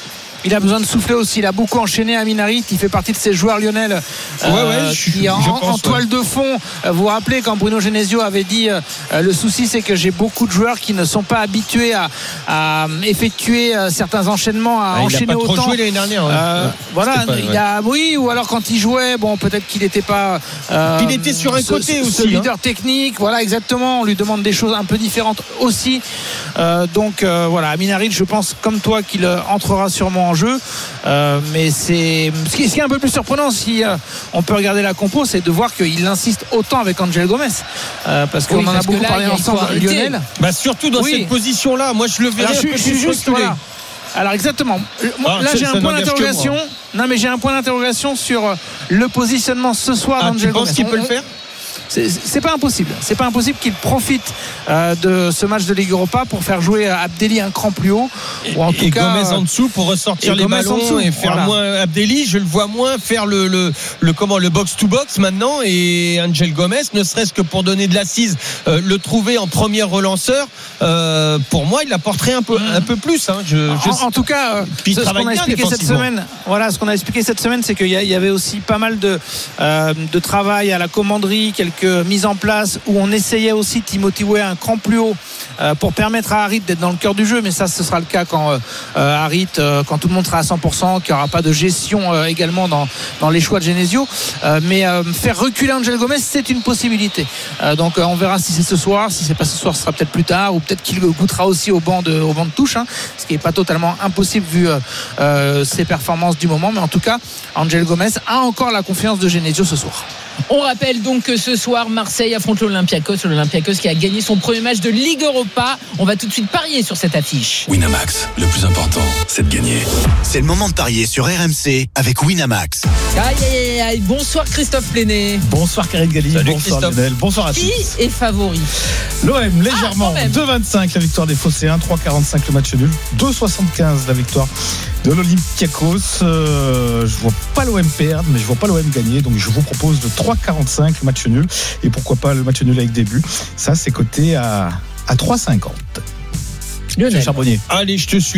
[SPEAKER 8] il a besoin de souffler aussi. Il a beaucoup enchaîné Amin Harit. Il fait partie de ces joueurs, Lionel, euh,
[SPEAKER 2] ouais, ouais, je,
[SPEAKER 8] qui en,
[SPEAKER 2] je pense,
[SPEAKER 8] en toile
[SPEAKER 2] ouais.
[SPEAKER 8] de fond. Vous vous rappelez quand Bruno Genesio avait dit euh, le souci, c'est que j'ai beaucoup de joueurs qui ne sont pas habitués à, à effectuer euh, certains enchaînements, à
[SPEAKER 2] ah,
[SPEAKER 8] enchaîner
[SPEAKER 2] il a pas
[SPEAKER 8] autant.
[SPEAKER 2] Trop joué l'année dernière. Ouais.
[SPEAKER 8] Euh,
[SPEAKER 2] ouais.
[SPEAKER 8] Voilà,
[SPEAKER 2] pas,
[SPEAKER 8] il
[SPEAKER 2] ouais.
[SPEAKER 8] a, oui, ou alors quand il jouait, bon, peut-être qu'il n'était pas. Euh,
[SPEAKER 2] il était sur un
[SPEAKER 8] ce,
[SPEAKER 2] côté
[SPEAKER 8] ce,
[SPEAKER 2] aussi.
[SPEAKER 8] Ce leader
[SPEAKER 2] hein.
[SPEAKER 8] technique, voilà, exactement. On lui demande des choses un peu différentes aussi. Euh, donc euh, voilà, Amin Harit, je pense comme toi qu'il euh, entrera sûrement en jeu. Euh, mais c'est ce qui, ce qui est un peu plus surprenant si euh, on peut regarder la compo, c'est de voir qu'il insiste autant avec Angel Gomez, euh, parce qu'on
[SPEAKER 22] oui,
[SPEAKER 8] en a
[SPEAKER 22] parce
[SPEAKER 8] beaucoup
[SPEAKER 22] là,
[SPEAKER 8] parlé ensemble, Lionel.
[SPEAKER 2] Bah surtout dans
[SPEAKER 8] oui.
[SPEAKER 2] cette position-là, moi je le verrais.
[SPEAKER 8] Alors, je, je suis juste voilà. Alors exactement. Moi,
[SPEAKER 2] Alors,
[SPEAKER 8] là
[SPEAKER 2] c'est,
[SPEAKER 8] j'ai un point d'interrogation.
[SPEAKER 2] moi.
[SPEAKER 8] Non mais j'ai un point d'interrogation sur le positionnement ce soir
[SPEAKER 2] ah,
[SPEAKER 8] d'Angel
[SPEAKER 2] tu penses
[SPEAKER 8] Gomez.
[SPEAKER 2] qu'il peut
[SPEAKER 8] on,
[SPEAKER 2] le faire?
[SPEAKER 8] C'est, c'est pas impossible. C'est pas impossible qu'il profite euh, de ce match de Ligue Europa pour faire jouer Abdelli un cran plus haut.
[SPEAKER 2] Et,
[SPEAKER 8] ou en tout
[SPEAKER 2] et
[SPEAKER 8] cas,
[SPEAKER 2] Gomez en dessous pour ressortir les
[SPEAKER 8] Gomez
[SPEAKER 2] ballons
[SPEAKER 8] dessous,
[SPEAKER 2] et faire
[SPEAKER 8] voilà.
[SPEAKER 2] moins Abdelli. Je le vois moins faire le, le, le, comment, le box-to-box maintenant. Et Angel Gomez, ne serait-ce que pour donner de l'assise, euh, le trouver en premier relanceur, euh, pour moi, il apporterait un peu, un peu plus. Hein. Je, je...
[SPEAKER 8] En, en tout cas, euh, ce, ce qu'on a expliqué cette semaine, voilà, ce qu'on a expliqué cette semaine, c'est qu'il y, y avait aussi pas mal de, euh, de travail à la commanderie, quelques mises en place où on essayait aussi Timothy Weah un cran plus haut euh, pour permettre à Harit d'être dans le cœur du jeu, mais ça ce sera le cas quand euh, Harit, euh, quand tout le monde sera à cent pour cent, qu'il n'y aura pas de gestion euh, également dans, dans les choix de Genesio, euh, mais euh, faire reculer Angel Gomez, c'est une possibilité. Euh, donc euh, on verra si c'est ce soir, si c'est pas ce soir, ce sera peut-être plus tard, ou peut-être qu'il goûtera aussi au banc de, au banc de touche, hein, ce qui n'est pas totalement impossible vu euh, euh, ses performances du moment, mais en tout cas Angel Gomez a encore la confiance de Genesio ce soir.
[SPEAKER 22] On rappelle donc que ce soir Marseille affronte l'Olympiakos, l'Olympiakos qui a gagné son premier match de Ligue Europa. On va tout de suite parier sur cette affiche.
[SPEAKER 26] Winamax, le plus important, c'est de gagner.
[SPEAKER 10] C'est le moment de parier sur R M C avec Winamax.
[SPEAKER 22] Aïe aïe aïe, bonsoir Christophe Plenet.
[SPEAKER 11] Bonsoir Karine Galli,
[SPEAKER 22] Salut
[SPEAKER 11] bonsoir
[SPEAKER 22] Christophe.
[SPEAKER 11] Lionel, bonsoir à tous.
[SPEAKER 22] Qui est favori?
[SPEAKER 11] L'O M légèrement,
[SPEAKER 22] ah,
[SPEAKER 11] deux vingt-cinq la victoire des Phocéens, trois quarante-cinq le match nul, deux soixante-quinze la victoire de l'Olympiakos. Euh, je vois pas l'O M perdre, mais je vois pas l'O M gagner, donc je vous propose de trois quarante-cinq le match nul, et pourquoi pas le match nul avec début. Ça c'est coté à, à trois cinquante.
[SPEAKER 22] Lionel.
[SPEAKER 11] Charbonnier.
[SPEAKER 2] Allez, je te suis.